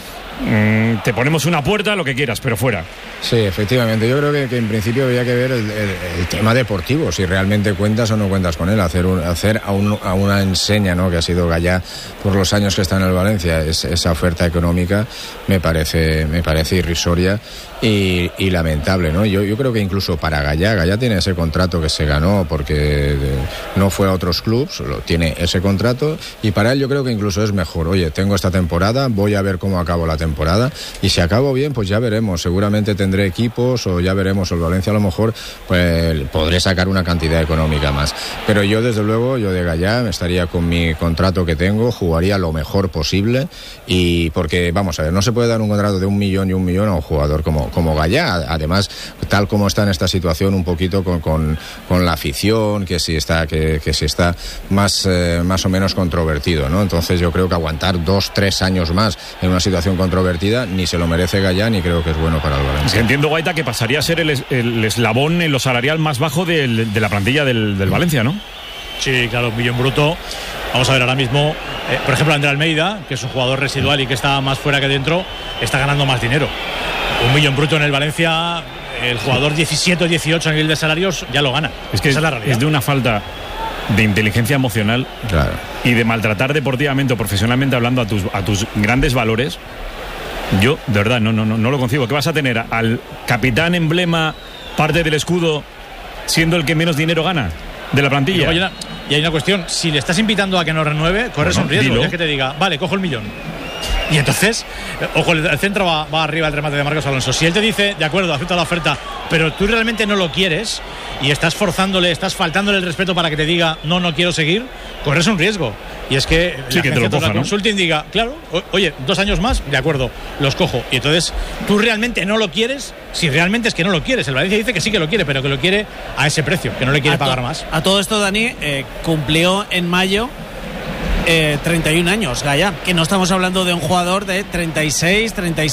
te ponemos una puerta, lo que quieras, pero fuera. Sí, efectivamente. Yo creo que en principio habría que ver el tema deportivo, si realmente cuentas o no cuentas con él. Hacer a una enseña, ¿no?, que ha sido Gallá por los años que está en el Valencia, esa oferta económica me parece irrisoria y lamentable, ¿no? Yo creo que incluso para Gallá tiene ese contrato que se ganó porque no fue a otros clubs, tiene ese contrato, y para él yo creo que incluso es mejor. Oye, tengo esta temporada, voy a ver cómo acabo la temporada, y si acabo bien, pues ya veremos. Seguramente tendré equipos, o ya veremos. El Valencia a lo mejor pues podré sacar una cantidad económica más. Pero yo, desde luego, yo de Gallá estaría con mi contrato que tengo, jugaría lo mejor posible, y porque, vamos a ver, no se puede dar un contrato de 1 millón y 1 millón a un jugador como Gallá. Además, tal como está en esta situación, un poquito con la afición, que si está más o menos controvertido, ¿no? Entonces yo creo que aguantar 2-3 años más en una situación controvertida ni se lo merece Gallá, ni creo que es bueno para el Valencia. Entiendo, Guaita, que pasaría a ser el eslabón en lo salarial más bajo de la plantilla del Valencia, ¿no? Sí, claro, 1 millón bruto. Vamos a ver ahora mismo, por ejemplo, André Almeida, que es un jugador residual y que está más fuera que dentro, está ganando más dinero. 1 millón bruto en el Valencia, el jugador 17 o 18 a nivel de salarios ya lo gana. Es que esa es la realidad. Es de una falta de inteligencia emocional, claro, y de maltratar deportivamente o profesionalmente hablando a tus grandes valores. Yo, de verdad, no lo concibo. ¿Qué vas a tener? ¿Al capitán emblema, parte del escudo, siendo el que menos dinero gana de la plantilla? Y hay una cuestión, si le estás invitando a que no renueve, corres un riesgo. Es que te diga, vale, cojo el millón. Y entonces, ojo, el centro va arriba el remate de Marcos Alonso. Si él te dice, de acuerdo, acepta la oferta, pero tú realmente no lo quieres y estás forzándole, estás faltándole el respeto para que te diga, no quiero seguir, corres un riesgo. Y es que sí, que te lo coja, ¿no? Consulting diga, claro, oye, 2 años más, de acuerdo, los cojo. Y entonces, tú realmente no lo quieres, si realmente es que no lo quieres. El Valencia dice que sí que lo quiere, pero que lo quiere a ese precio, que no le quiere pagar más. A todo esto, Dani, cumplió en mayo 31 años, Gallá, que no estamos hablando de un jugador de 36,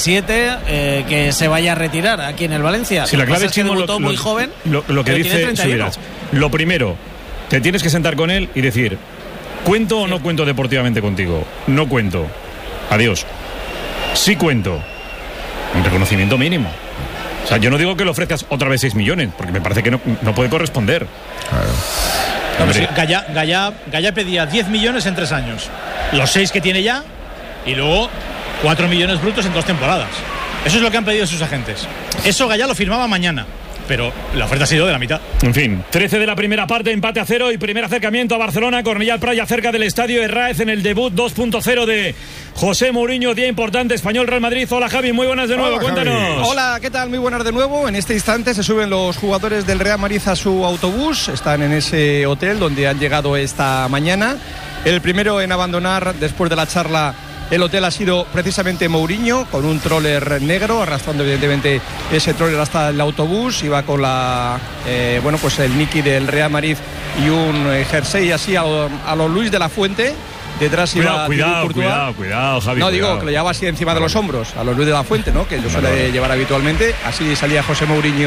37 que se vaya a retirar aquí en el Valencia. Si la clave es que debutó muy joven. Lo que dice Subirats, lo primero, te tienes que sentar con él y decir, ¿cuento o no cuento deportivamente contigo? No cuento. Adiós. Sí cuento. Un reconocimiento mínimo. O sea, yo no digo que le ofrezcas otra vez 6 millones, porque me parece que no puede corresponder. Claro. No, pues Gallá pedía 10 millones en 3 años. Los 6 que tiene ya, y luego 4 millones brutos en 2 temporadas. Eso es lo que han pedido sus agentes. Eso Gallá lo firmaba mañana, pero la oferta ha sido de la mitad. En fin, 13 de la primera parte, empate a 0 y primer acercamiento a Barcelona. Cornellà Praia cerca del estadio Herráez en el debut 2.0 de José Mourinho, día importante, Español Real Madrid. Hola, Javi, muy buenas de nuevo. Hola, cuéntanos. Javi. Hola, ¿qué tal? Muy buenas de nuevo. En este instante se suben los jugadores del Real Madrid a su autobús. Están en ese hotel donde han llegado esta mañana. El primero en abandonar después de la charla el hotel ha sido precisamente Mourinho, con un troller negro, arrastrando evidentemente ese troller hasta el autobús. Iba con pues el Niki del Real Madrid y un jersey así a lo Luis de la Fuente. Detrás iba cuidado, Javi. No, digo que lo llevaba así encima de los hombros, a los Luis de la Fuente, ¿no? Que lo suele llevar habitualmente. Así salía José Mourinho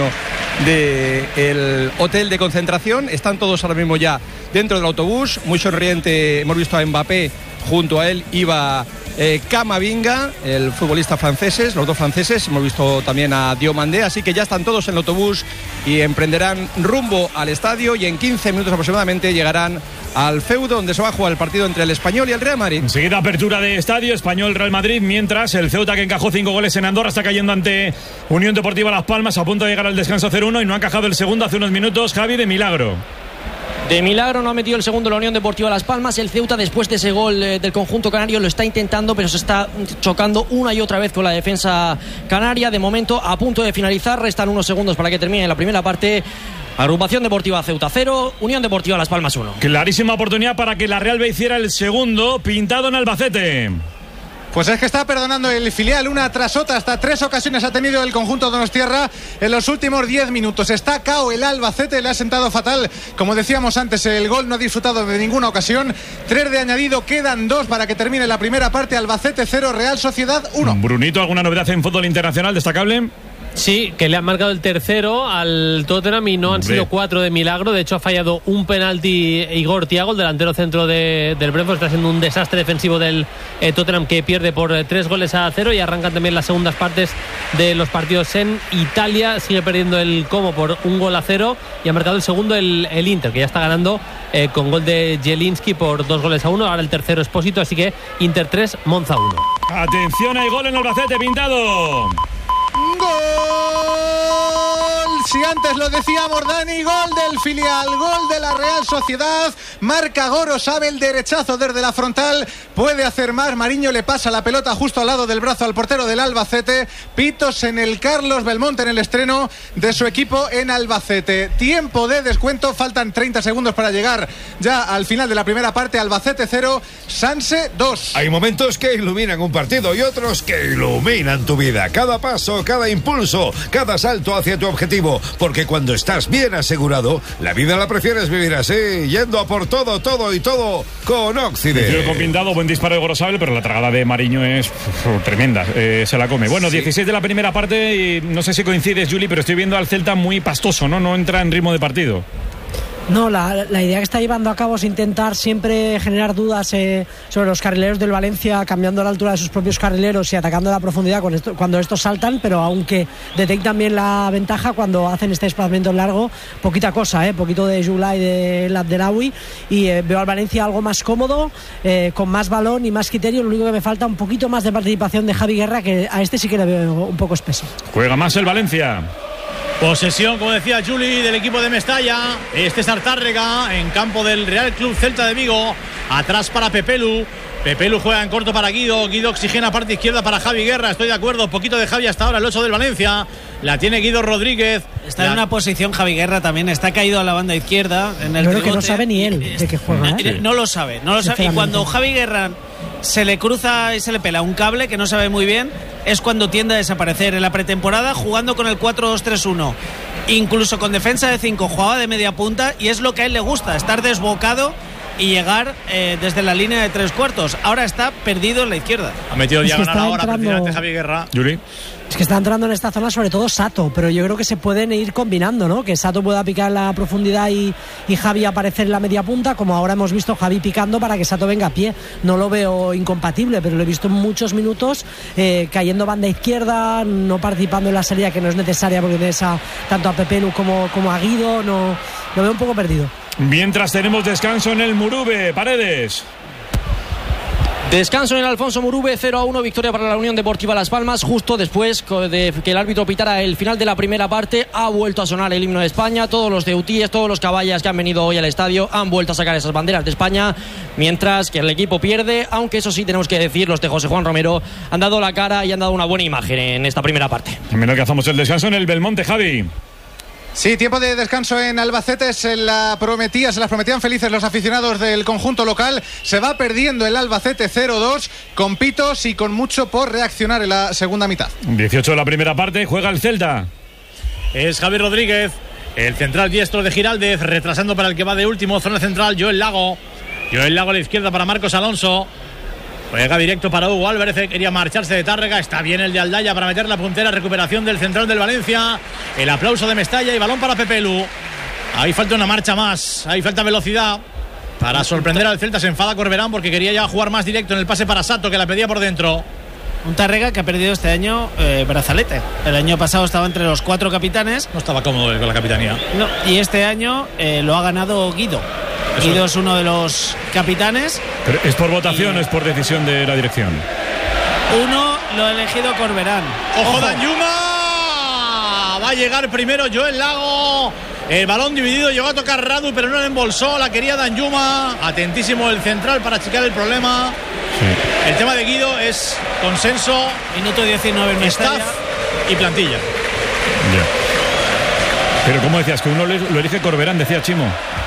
del hotel de concentración. Están todos ahora mismo ya dentro del autobús. Muy sonriente, hemos visto a Mbappé, junto a él iba Camavinga, el futbolista franceses, los 2 franceses. Hemos visto también a Diomandé, así que ya están todos en el autobús y emprenderán rumbo al estadio, y en 15 minutos aproximadamente llegarán al feudo donde se va a jugar el partido entre el Español y el Real Madrid. Enseguida apertura de estadio, Español-Real Madrid, mientras el Ceuta, que encajó 5 goles en Andorra, está cayendo ante Unión Deportiva Las Palmas, a punto de llegar al descanso 0-1, y no ha encajado el segundo hace unos minutos, Javi, de milagro. De milagro no ha metido el segundo la Unión Deportiva Las Palmas. El Ceuta, después de ese gol del conjunto canario, lo está intentando, pero se está chocando una y otra vez con la defensa canaria. De momento, a punto de finalizar, restan unos segundos para que termine la primera parte. Agrupación Deportiva Ceuta 0, Unión Deportiva Las Palmas 1. Clarísima oportunidad para que la Real B hiciera el segundo, pintado en Albacete. Pues es que está perdonando el filial una tras otra. Hasta 3 ocasiones ha tenido el conjunto donostiarra en los últimos 10 minutos. Está cao el Albacete, le ha sentado fatal. Como decíamos antes, el gol no ha disfrutado de ninguna ocasión. 3 de añadido, quedan 2 para que termine la primera parte. Albacete 0, Real Sociedad 1. Brunito, ¿alguna novedad en fútbol internacional destacable? Sí, que le han marcado el tercero al Tottenham y no han sido 4 de milagro. De hecho, ha fallado un penalti Igor Thiago, el delantero centro del Brentford. Está siendo un desastre defensivo del Tottenham, que pierde por 3-0 y arrancan también las segundas partes de los partidos en Italia. Sigue perdiendo el Como por 1-0 y ha marcado el segundo el Inter, que ya está ganando con gol de Jelinski por 2-1. Ahora el tercero Espósito, así que Inter 3, Monza 1. Atención, hay gol en Albacete, Pintado. ¡Gol! Si antes lo decíamos, Dani, gol del filial, gol de la Real Sociedad. Marca Gorosabel, el derechazo desde la frontal. Puede hacer más. Mariño le pasa la pelota justo al lado del brazo al portero del Albacete. Pitos en el Carlos Belmonte en el estreno de su equipo en Albacete. Tiempo de descuento. Faltan 30 segundos para llegar ya al final de la primera parte. Albacete 0, Sanse 2. Hay momentos que iluminan un partido y otros que iluminan tu vida. Cada paso, cada impulso, cada salto hacia tu objetivo. Porque cuando estás bien asegurado, la vida la prefieres vivir así, yendo a por todo con Occident. Con Pintado, buen disparo de Gorosabel, pero la tragada de Mariño es tremenda, se la come. Bueno, sí. 16 de la primera parte y no sé si coincides, Juli, pero estoy viendo al Celta muy pastoso, ¿no? No entra en ritmo de partido. No, la idea que está llevando a cabo es intentar siempre generar dudas sobre los carrileros del Valencia, cambiando la altura de sus propios carrileros y atacando la profundidad cuando estos saltan, pero aunque detectan bien la ventaja cuando hacen este desplazamiento largo, poquita cosa, poquito de Jula y de Labdelawi, y veo al Valencia algo más cómodo, con más balón y más criterio. Lo único que me falta un poquito más de participación de Javi Guerra, que a este sí que le veo un poco espeso. Juega más el Valencia. Posesión, como decía Juli, del equipo de Mestalla. César Tárrega en campo del Real Club Celta de Vigo. Atrás para Pepelu. Pepelu juega en corto para Guido. Guido oxigena parte izquierda para Javi Guerra. Estoy de acuerdo. Poquito de Javi hasta ahora, el 8 del Valencia. La tiene Guido Rodríguez. Está en una posición Javi Guerra también. Está caído a la banda izquierda. En el Yo creo que no sabe ni él de qué juega. No lo sabe. Y cuando Javi Guerra se le cruza y se le pela un cable que no sabe muy bien, es cuando tiende a desaparecer. En la pretemporada, jugando con el 4-2-3-1, incluso con defensa de 5, jugaba de media punta, y es lo que a él le gusta, estar desbocado y llegar desde la línea de 3/4. Ahora está perdido en la izquierda. Ha metido diagonal ahora precisamente Javi Guerra. Yuri. Es que está entrando en esta zona sobre todo Sato, pero yo creo que se pueden ir combinando, ¿no? Que Sato pueda picar la profundidad y Javi aparecer en la media punta, como ahora hemos visto Javi picando para que Sato venga a pie. No lo veo incompatible, pero lo he visto en muchos minutos cayendo banda izquierda, no participando en la salida que no es necesaria, porque tienes tanto a Pepelu como a Guido. No, lo veo un poco perdido. Mientras tenemos descanso en el Murube, Paredes. Descanso en el Alfonso Murube, 0-1, victoria para la Unión Deportiva Las Palmas. Justo después de que el árbitro pitara el final de la primera parte, ha vuelto a sonar el himno de España. Todos los ceutíes, todos los caballas que han venido hoy al estadio han vuelto a sacar esas banderas de España, mientras que el equipo pierde, aunque eso sí tenemos que decir, los de José Juan Romero han dado la cara y han dado una buena imagen en esta primera parte. Menos que hacemos el descanso en el Belmonte, Javi. Sí, tiempo de descanso en Albacete. Se las prometían felices los aficionados del conjunto local. Se va perdiendo el Albacete 0-2 con pitos y con mucho por reaccionar en la segunda mitad. 18 de la primera parte, juega el Celta. Es Javi Rodríguez, el central diestro de Giraldez, retrasando para el que va de último, zona central, Joel Lago a la izquierda para Marcos Alonso. Juega directo para Hugo Álvarez, quería marcharse de Tárrega. Está bien el de Aldaya para meter la puntera. Recuperación del central del Valencia. El aplauso de Mestalla y balón para Pepelu. Ahí falta una marcha más, ahí falta velocidad para sorprender al Celta. Se enfada Corberán porque quería ya jugar más directo en el pase para Sato, que la pedía por dentro. Un Tárrega que ha perdido este año brazalete. El año pasado estaba entre los 4 capitanes. No estaba cómodo con la capitanía. No, y este año lo ha ganado Guido. Guido es uno de los capitanes. ¿Pero es por votación o es por decisión de la dirección? Uno lo ha elegido Corberán. ¡Ojo, Danjuma! Va a llegar primero Joel Lago. El balón dividido, llegó a tocar Radu, pero no le embolsó. La quería Danjuma. Atentísimo el central para achicar el problema. Sí. El tema de Guido es consenso. Minuto 19 en staff y plantilla. Ya. Pero ¿cómo decías? Que uno lo elige Corberán, decía Chimo.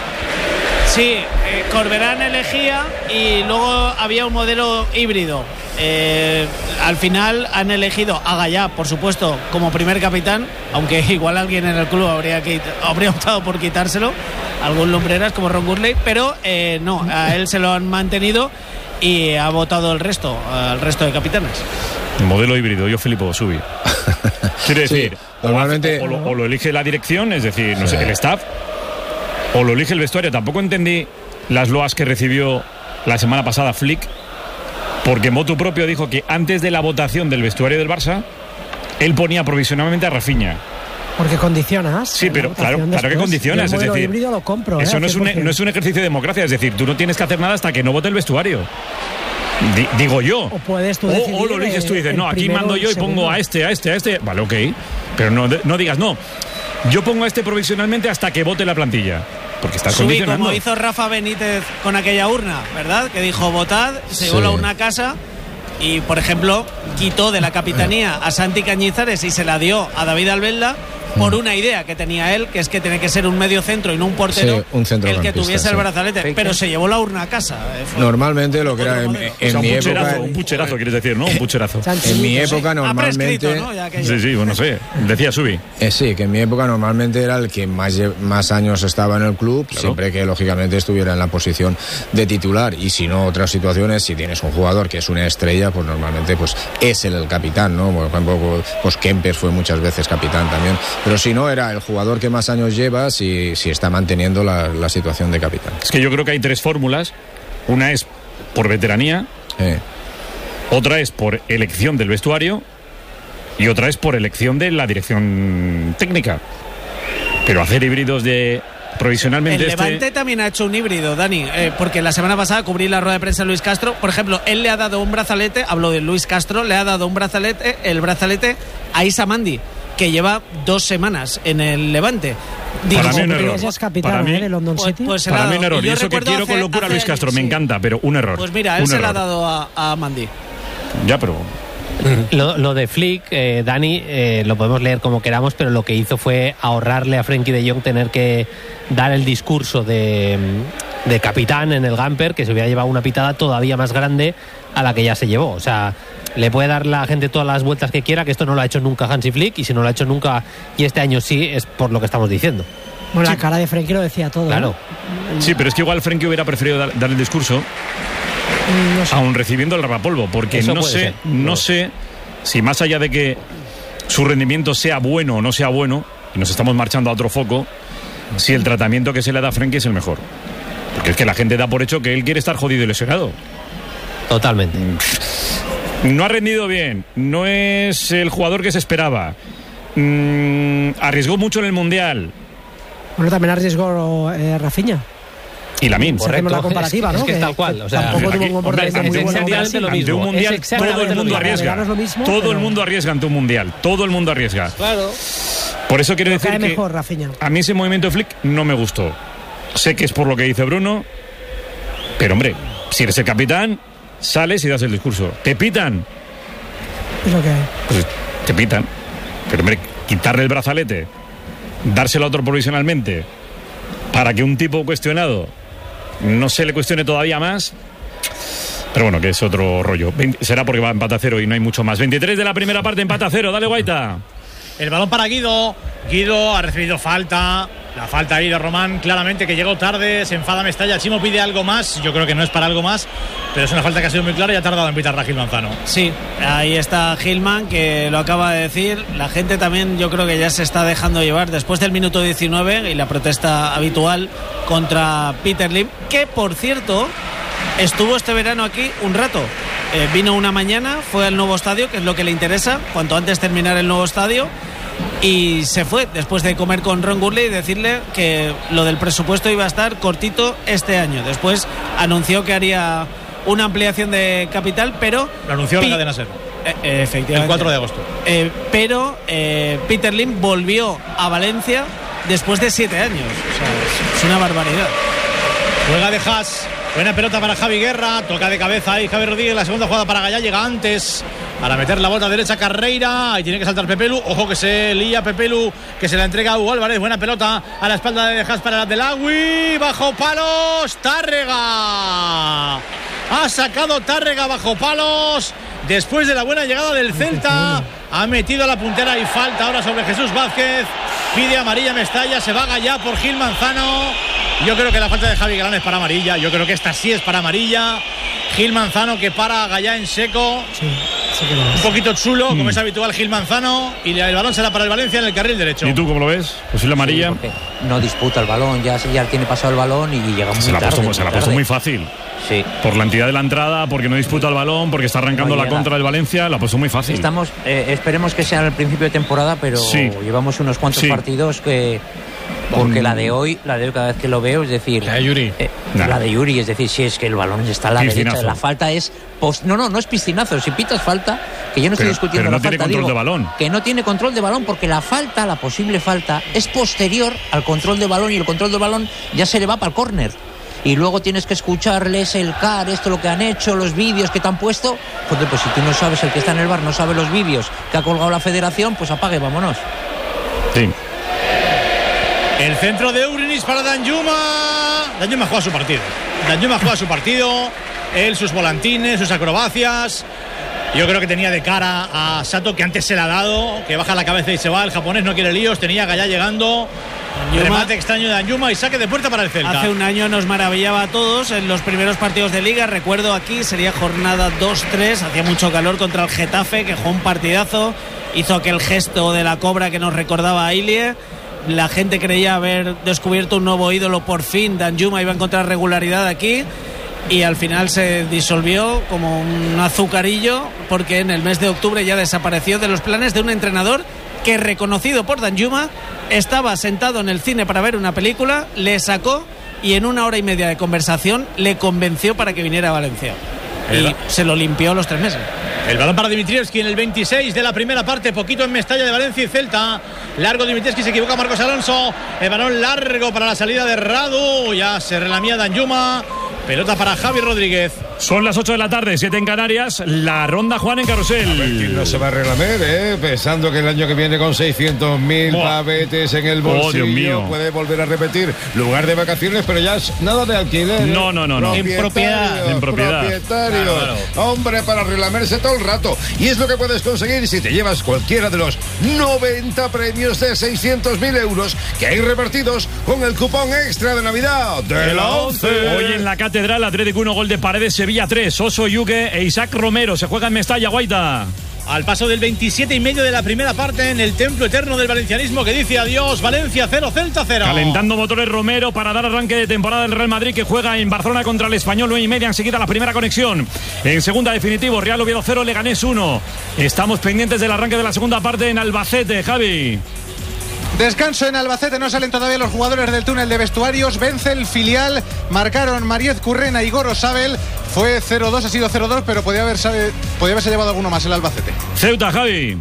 Sí, Corberán elegía y luego había un modelo híbrido. al final han elegido a Gallá, por supuesto, como primer capitán, aunque igual alguien en el club habría optado por quitárselo, algún lumbreras como Ron Gurley, pero no, a él se lo han mantenido y ha votado al resto de capitanes. Modelo híbrido, yo flipo, Subi. Quiere decir, normalmente o lo elige la dirección, es decir, no sé, el staff, o lo elige el vestuario. Tampoco entendí las loas que recibió la semana pasada Flick, porque motu propio dijo que antes de la votación del vestuario del Barça, él ponía provisionalmente a Rafinha. Porque condicionas. Sí, pero claro que condicionas. Es decir, híbrido lo compro, eso no es un ejercicio de democracia. Es decir, tú no tienes que hacer nada hasta que no vote el vestuario. Digo yo. O puedes tú decidir, o lo eliges tú y dices, no, aquí mando yo y pongo a este. Vale, ok. Pero no digas, no. Yo pongo a este provisionalmente hasta que vote la plantilla. Porque estás condicionando. Como hizo Rafa Benítez con aquella urna, ¿verdad? Que dijo, votad, se llevó la urna a casa. Y, por ejemplo, quitó de la capitanía a Santi Cañizares y se la dio a David Albelda por una idea que tenía él, que es que tiene que ser un medio centro y no un portero, el que tuviese el brazalete, pero se llevó la urna a casa. Normalmente lo que era en mi época... Un pucherazo, quieres decir, ¿no? Un pucherazo. En mi época normalmente... ¿no? Sí, bueno, sé. Decía Subi. Sí, que en mi época normalmente era el que más años estaba en el club, claro, siempre que lógicamente estuviera en la posición de titular. Y si no, otras situaciones, si tienes un jugador que es una estrella, pues normalmente pues es el capitán, ¿no? Por ejemplo, pues Kempes fue muchas veces capitán también. Pero si no, era el jugador que más años lleva si está manteniendo la situación de capitán. Es que yo creo que hay tres fórmulas. Una es por veteranía, otra es por elección del vestuario y otra es por elección de la dirección técnica. Pero hacer híbridos de provisionalmente... El Levante también ha hecho un híbrido, Dani, porque la semana pasada cubrí la rueda de prensa de Luis Castro. Por ejemplo, él le ha dado un brazalete, hablo de Luis Castro, le ha dado el brazalete a Issa Mandi, que lleva 2 semanas en el Levante. Para mí un error. Para mí un error. Y eso que quiero con locura a Luis Castro, me encanta, pero un error. Pues mira, él se la ha dado a Mandi. Ya, pero... Lo de Flick, Dani, lo podemos leer como queramos, pero lo que hizo fue ahorrarle a Frenkie de Jong tener que dar el discurso de capitán en el Gamper, que se hubiera llevado una pitada todavía más grande a la que ya se llevó. O sea, le puede dar la gente todas las vueltas que quiera, que esto no lo ha hecho nunca Hansi Flick, y si no lo ha hecho nunca y este año sí, es por lo que estamos diciendo. Bueno, la cara de Frenkie lo decía todo. Claro. Sí, pero es que igual Frenkie hubiera preferido dar el discurso, no sé, aún recibiendo el rapapolvo, porque no sé si más allá de que su rendimiento sea bueno o no sea bueno, y nos estamos marchando a otro foco, si el tratamiento que se le da a Frenkie es el mejor. Porque es que la gente da por hecho que él quiere estar jodido y lesionado. Totalmente. No ha rendido bien, no es el jugador que se esperaba, arriesgó mucho en el Mundial. Bueno, también arriesgó Rafinha. Y Lamine. Hacemos la comparativa, ¿no? Es que es tal cual. O sea, tampoco tuvo un comportamiento muy bueno. Ante un mundial todo el mundo arriesga. Todo el mundo arriesga ante un mundial. Todo el mundo arriesga. Claro. Por eso quiero decir que mejor, Rafinha. A mí ese movimiento de Flick no me gustó. Sé que es por lo que dice Bruno, pero hombre, si eres el capitán, sales y das el discurso. ¿Te pitan? Es lo que hay. Pues te pitan. Pero hombre, quitarle el brazalete, dárselo a otro provisionalmente, para que un tipo cuestionado no se le cuestione todavía más. Pero bueno, que es otro rollo. Será porque va empate a 0 y no hay mucho más. 23 de la primera parte, empate a 0. Dale, Guaita. El balón para Guido. Guido ha recibido falta. La falta ahí de Román, claramente, que llegó tarde. Se enfada Mestalla. Chimo pide algo más. Yo creo que no es para algo más, pero es una falta que ha sido muy clara y ha tardado en pitarla Gil Manzano. Sí, ahí está Gilman, que lo acaba de decir. La gente también, yo creo que ya se está dejando llevar después del minuto 19 y la protesta habitual contra Peter Lim, que por cierto estuvo este verano aquí un rato. Vino una mañana, fue al nuevo estadio, que es lo que le interesa, cuanto antes terminar el nuevo estadio, y se fue después de comer con Ron Gurley y decirle que lo del presupuesto iba a estar cortito este año. Después anunció que haría una ampliación de capital, pero... Lo anunció la cadena SER. Efectivamente. El 4 de agosto. Pero Peter Lim volvió a Valencia después de 7 años. O sea, es una barbaridad. Juega de Haas. Buena pelota para Javi Guerra, toca de cabeza ahí Javi Rodríguez, la segunda jugada para Gallá, llega antes para meter la bota derecha Carreira, y tiene que saltar Pepelu, ojo que se lía Pepelu, que se la entrega a Hugo Álvarez, buena pelota a la espalda de Haas para el Adelawi, bajo palos, Tárrega, ha sacado Tárrega bajo palos, después de la buena llegada del Celta. Ha metido a la puntera y falta ahora sobre Jesús Vázquez. Pide amarilla Mestalla, se va Gallá por Gil Manzano. Yo creo que la falta de Javi Galán es para amarilla. Yo creo que esta sí es para amarilla. Gil Manzano que para a Gallá en seco. Un poquito chulo, como es habitual Gil Manzano. Y el balón será para el Valencia en el carril derecho. ¿Y tú cómo lo ves? Pues la amarilla. Sí, no disputa el balón, ya tiene pasado el balón y llega muy tarde. Se la ha puesto muy fácil. Sí. Por la entidad de la entrada, porque no disputa el balón, porque está arrancando la contra del Valencia, la ha puesto muy fácil. Esperemos que sea el principio de temporada, pero llevamos unos cuantos partidos que... Porque la de hoy cada vez que lo veo, es decir... La de Yuri. La de Yuri, es decir, si es que el balón está a la derecha, la falta es... No es piscinazo. Si pitas falta, que yo no estoy discutiendo la falta. Pero no tiene control de balón. Que no tiene control de balón, porque la posible falta, es posterior al control de balón, y el control de balón ya se le va para el córner. Y luego tienes que escucharles el CAR, esto lo que han hecho, los vídeos que te han puesto. Joder, pues si tú no sabes, el que está en el bar no sabe los vídeos que ha colgado la federación, pues apague, vámonos. Sí. El centro de Urinis para Danjuma. Danjuma juega su partido. Él, sus volantines, sus acrobacias. Yo creo que tenía de cara a Sato, que antes se le ha dado, que baja la cabeza y se va. El japonés no quiere líos, tenía Gallá llegando. Remate extraño de Danjuma y saque de puerta para el Celta. Hace un año nos maravillaba a todos en los primeros partidos de Liga. Recuerdo aquí, sería jornada 2-3, hacía mucho calor contra el Getafe, que jugó un partidazo. Hizo aquel gesto de la cobra que nos recordaba a Ilie. La gente creía haber descubierto un nuevo ídolo por fin. Danjuma iba a encontrar regularidad aquí y al final se disolvió como un azucarillo, porque en el mes de octubre ya desapareció de los planes de un entrenador que, reconocido por Danjuma, estaba sentado en el cine para ver una película, le sacó y en 1 hora y media de conversación le convenció para que viniera a Valencia. Y se lo limpió los 3 meses. El balón para Dimitrievski en el 26 de la primera parte, poquito en Mestalla de Valencia y Celta. Largo Dimitrievski, se equivoca Marcos Alonso. El balón largo para la salida de Radu. Ya se relamía Danjuma. Pelota para Javi Rodríguez. Son las 8 de la tarde, 7 en Canarias. La ronda Juan en Carrusel. A ver quién no se va a relamer, pensando que el año que viene con 600.000 pavetes en el bolsillo, Dios mío, puede volver a repetir lugar de vacaciones, pero ya es nada de alquiler. No. En propiedad. Propietarios. Claro. Hombre, para relamerse todo el rato. Y es lo que puedes conseguir si te llevas cualquiera de los 90 premios de 600.000 euros que hay repartidos con el cupón extra de Navidad de la 11. Hoy en la Catedral, Atlético 1, gol de Paredes, Sevilla 3, Oso Yuque e Isaac Romero. Se juega en Mestalla, Guaita. Al paso del 27,5 de la primera parte, en el templo eterno del valencianismo que dice adiós, Valencia 0, Celta 0. Calentando motores Romero para dar arranque de temporada del Real Madrid, que juega en Barcelona contra el Español, 9:30. Enseguida la primera conexión. En segunda, definitivo, Real Oviedo 0, Leganés 1. Estamos pendientes del arranque de la segunda parte en Albacete, Javi. Descanso en Albacete, no salen todavía los jugadores del túnel de vestuarios. Vence el filial, marcaron Mariez Currena y Goro Sabel. Fue 0-2, ha sido 0-2, pero podía haberse llevado alguno más el Albacete. Ceuta, Javi.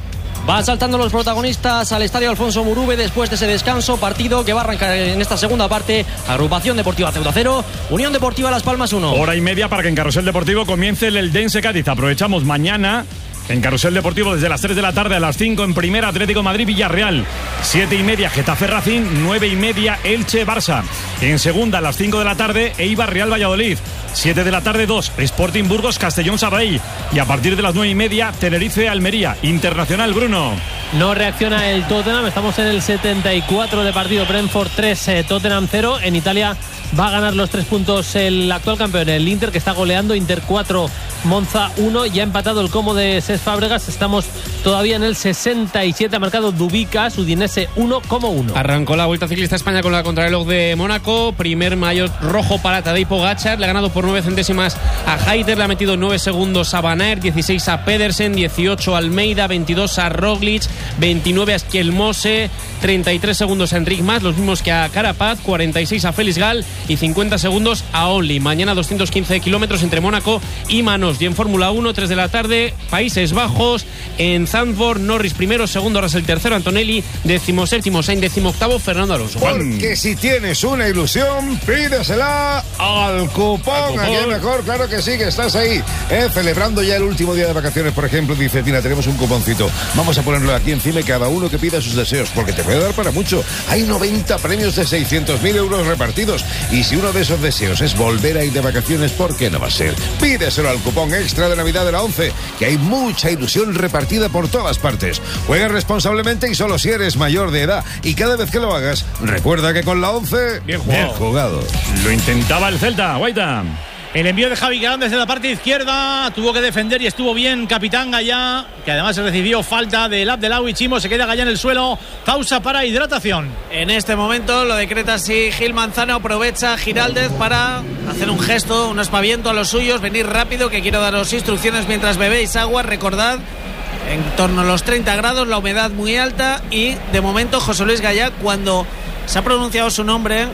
Van saltando los protagonistas al estadio Alfonso Murube después de ese descanso. Partido que va a arrancar en esta segunda parte. Agrupación Deportiva Ceuta 0, Unión Deportiva Las Palmas 1. Hora y media para que en Carrusel Deportivo comience el Eldense Cádiz. Aprovechamos mañana en Carrusel Deportivo desde las 3 de la tarde a las 5 en primera, Atlético Madrid Villarreal. 7:30 Getafe Racing, 9:30 Elche Barça. En segunda a las 5 de la tarde Eibar Real Valladolid. 7 de la tarde 2 Sporting Burgos Castellón Sabadell. Y a partir de las 9:30 Tenerife Almería. Internacional, Bruno. No reacciona el Tottenham, estamos en el 74 de partido. Brentford 3, Tottenham 0. En Italia va a ganar los 3 puntos el actual campeón, el Inter, que está goleando. Inter 4, Monza 1. Ya ha empatado el Como de Cesc Fábregas. Estamos todavía en el 67. Ha marcado Dubicas, Udinese 1-1. Arrancó la Vuelta Ciclista España con la contrarreloj de Mónaco. Primer maillot rojo para Tadej Pogačar. Le ha ganado por 9 centésimas a Hayter. Le ha metido 9 segundos a Van Aert, 16 a Pedersen, 18 a Almeida, 22 a Roglic, 29 a Schielmose, 33 segundos a Enric Mas, los mismos que a Carapaz, 46 a Félix Gal y 50 segundos a Only. Mañana 215 kilómetros entre Mónaco y Manos. Y en Fórmula 1, 3 de la tarde, Países Bajos, en Zandvoort, Norris primero, segundo Russell tercero, Antonelli, 17º Sainz, 18º Fernando Alonso. Porque si tienes una ilusión, pídesela al cupón. Aquí es mejor, claro que sí, que estás ahí, celebrando ya el último día de vacaciones, por ejemplo. Dice Tina, tenemos un cuponcito, vamos a ponerlo aquí encima y cada uno que pida sus deseos, porque te voy puede dar para mucho. Hay 90 premios de 600.000 euros repartidos. Y si uno de esos deseos es volver a ir de vacaciones, ¿por qué no va a ser? Pídeselo al cupón extra de Navidad de la 11, que hay mucha ilusión repartida por todas partes. Juega responsablemente y solo si eres mayor de edad. Y cada vez que lo hagas, recuerda que con la 11, bien jugado. Lo intentaba el Celta, Guaita. El envío de Javi Galán desde la parte izquierda, tuvo que defender y estuvo bien Capitán Gallá, que además recibió falta del Abdelawi. Chimo, se queda Gallá en el suelo, pausa para hidratación. En este momento lo decreta así Gil Manzano, aprovecha Giraldez para hacer un gesto, un aspaviento a los suyos, venir rápido, que quiero daros instrucciones mientras bebéis agua. Recordad, en torno a los 30 grados, la humedad muy alta, y de momento José Luis Gallá, cuando se ha pronunciado su nombre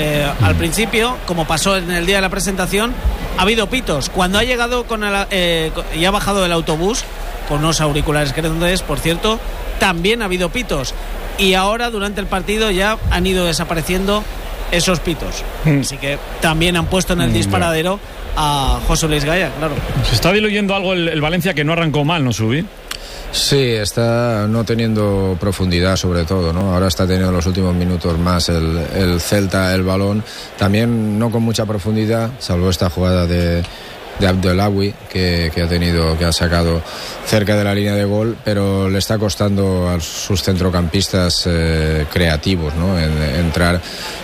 al principio, como pasó en el día de la presentación, ha habido pitos. Cuando ha llegado y ha bajado del autobús, con unos auriculares grandes, por cierto, también ha habido pitos. Y ahora, durante el partido, ya han ido desapareciendo esos pitos. Así que también han puesto en el disparadero a José Luis Gallá, claro. Se está diluyendo algo el Valencia, que no arrancó mal, ¿no, Subi? Sí, está no teniendo profundidad sobre todo, ¿no? Ahora está teniendo los últimos minutos más el Celta el balón, también no con mucha profundidad, salvo esta jugada de Abdelawi que ha sacado cerca de la línea de gol, pero le está costando a sus centrocampistas creativos, ¿no? Entrar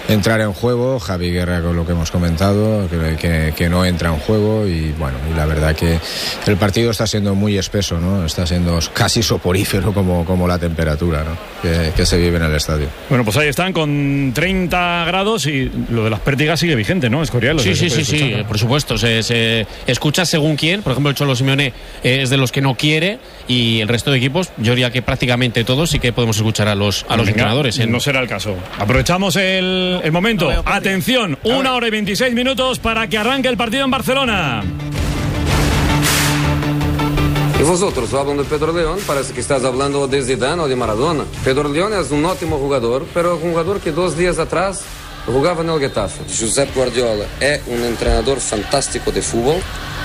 en juego. Javi Guerra, con lo que hemos comentado, que no entra en juego, y bueno, y la verdad que el partido está siendo muy espeso, ¿no? Está siendo casi soporífero como la temperatura, ¿no? que se vive en el estadio. Bueno, pues ahí están con 30 grados y lo de las pértigas sigue vigente, ¿no? Escorial. Sí, por supuesto. Se escucha según quién. Por ejemplo, el Cholo Simeone es de los que no quiere, y el resto de equipos, yo diría que prácticamente todos sí que podemos escuchar a los entrenadores. No será el caso. Aprovechamos el momento. Atención, 1 hora y 26 minutos para que arranque el partido en Barcelona. Y vosotros, hablando de Pedro León, parece que estás hablando de Zidane o de Maradona. Pedro León es un ótimo jugador, pero un jugador que 2 días atrás jugaba en el Getafe. Josep Guardiola es un entrenador fantástico de fútbol,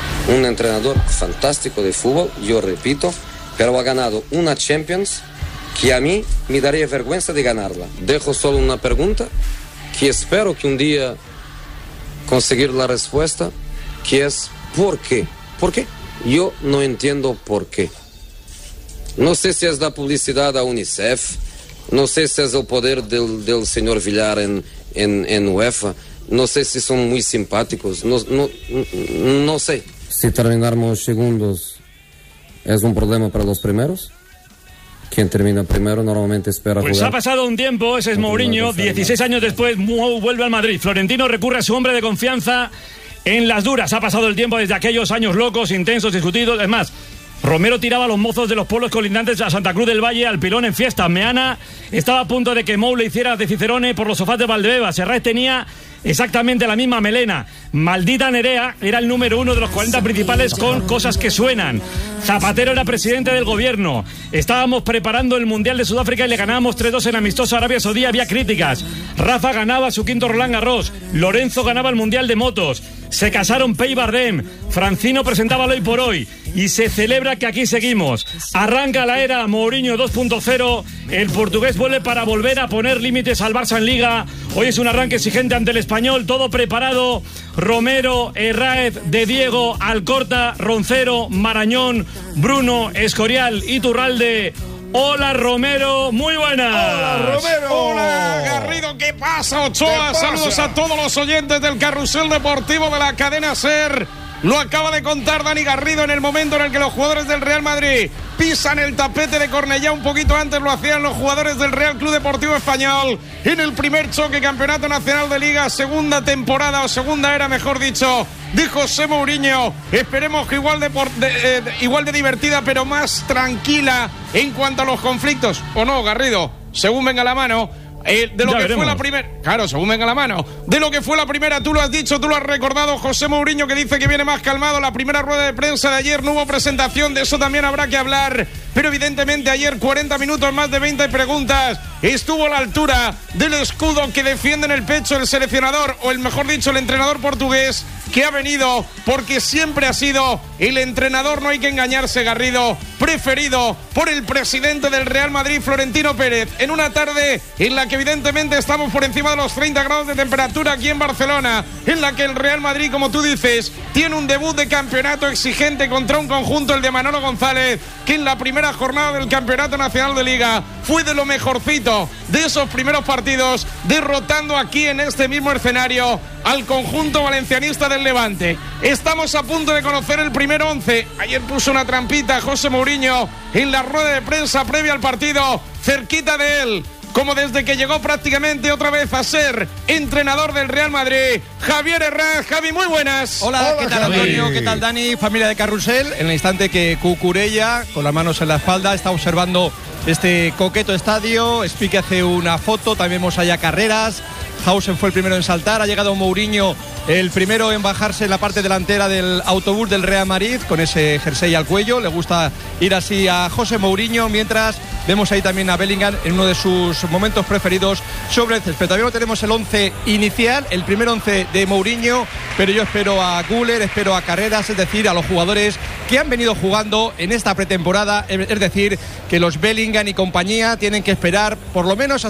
yo repito, pero ha ganado una Champions que a mí me daría vergüenza de ganarla. Dejo solo una pregunta, que espero que un día conseguir la respuesta, que es ¿por qué? ¿Por qué? Yo no entiendo por qué. No sé si es la publicidad a UNICEF, no sé si es el poder del señor Villar en UEFA, no sé si son muy simpáticos, no sé. Si terminamos segundos, ¿es un problema para los primeros? Quien termina primero normalmente espera pues jugar. Ha pasado un tiempo, ese es Mourinho, 16 años después vuelve al Madrid. Florentino recurre a su hombre de confianza en las duras. Ha pasado el tiempo desde aquellos años locos, intensos, discutidos. Es más, Romero tiraba a los mozos de los pueblos colindantes a Santa Cruz del Valle al pilón en fiesta. Meana estaba a punto de que Mou le hiciera de Cicerone por los sofás de Valdebebas. Serrat tenía exactamente la misma melena. Maldita Nerea era el número 1 de los 40 principales con cosas que suenan. Zapatero era presidente del gobierno. Estábamos preparando el Mundial de Sudáfrica y le ganábamos 3-2 en amistoso a Arabia Saudí. Había críticas. Rafa ganaba su quinto Roland Garros. Lorenzo ganaba el Mundial de Motos. Se casaron Pei y Bardem. Francino presentaba el Hoy por Hoy. Y se celebra que aquí seguimos. Arranca la era Mourinho 2.0. El portugués vuelve para volver a poner límites al Barça en Liga. Hoy es un arranque exigente ante el Español. Todo preparado. Romero, Herráez, De Diego, Alcorta, Roncero, Marañón, Bruno, Escorial, Iturralde. Hola Romero, muy buenas. Hola Romero. Hola Garrido, ¿qué pasa Ochoa? Saludos a todos los oyentes del Carrusel Deportivo de la cadena SER. Lo acaba de contar Dani Garrido en el momento en el que los jugadores del Real Madrid pisan el tapete de Cornellá. Un poquito antes lo hacían los jugadores del Real Club Deportivo Español en el primer choque Campeonato Nacional de Liga, segunda temporada o segunda era, mejor dicho, de José Mourinho. Esperemos que igual de divertida, pero más tranquila en cuanto a los conflictos. ¿O no, Garrido? Según venga la mano. De lo ya que veremos. Fue la primera, claro, según venga la mano, de lo que fue la primera, tú lo has dicho, tú lo has recordado, José Mourinho, que dice que viene más calmado. La primera rueda de prensa de ayer no hubo presentación, de eso también habrá que hablar, pero evidentemente ayer 40 minutos, más de 20 preguntas, estuvo a la altura del escudo que defiende en el pecho el seleccionador, o el mejor dicho, el entrenador portugués, que ha venido porque siempre ha sido el entrenador, no hay que engañarse, Garrido, preferido por el presidente del Real Madrid, Florentino Pérez, en una tarde en la que evidentemente estamos por encima de los 30 grados de temperatura aquí en Barcelona, en la que el Real Madrid, como tú dices, tiene un debut de campeonato exigente contra un conjunto, el de Manolo González, que en la primera jornada del Campeonato Nacional de Liga fue de lo mejorcito de esos primeros partidos, derrotando aquí en este mismo escenario al conjunto valencianista del Levante. Estamos a punto de conocer el primer 11. Ayer puso una trampita José Mourinho en la rueda de prensa previa al partido, cerquita de él, como desde que llegó prácticamente otra vez a ser entrenador del Real Madrid, Javier Herranz. Javi, muy buenas. Hola, ¿qué tal, Javi? Antonio? ¿Qué tal, Dani? Familia de Carrusel. En el instante que Cucurella, con las manos en la espalda, está observando este coqueto estadio. Spique hace una foto, también vemos allá Carreras. Hausen fue el primero en saltar, ha llegado Mourinho el primero en bajarse en la parte delantera del autobús del Real Madrid con ese jersey al cuello. Le gusta ir así a José Mourinho, mientras vemos ahí también a Bellingham en uno de sus momentos preferidos sobre el césped. Todavía no tenemos el 11 inicial, el primer 11 de Mourinho, pero yo espero a Güler, espero a Carreras, es decir, a los jugadores que han venido jugando en esta pretemporada, es decir, que los Bellingham y compañía tienen que esperar por lo menos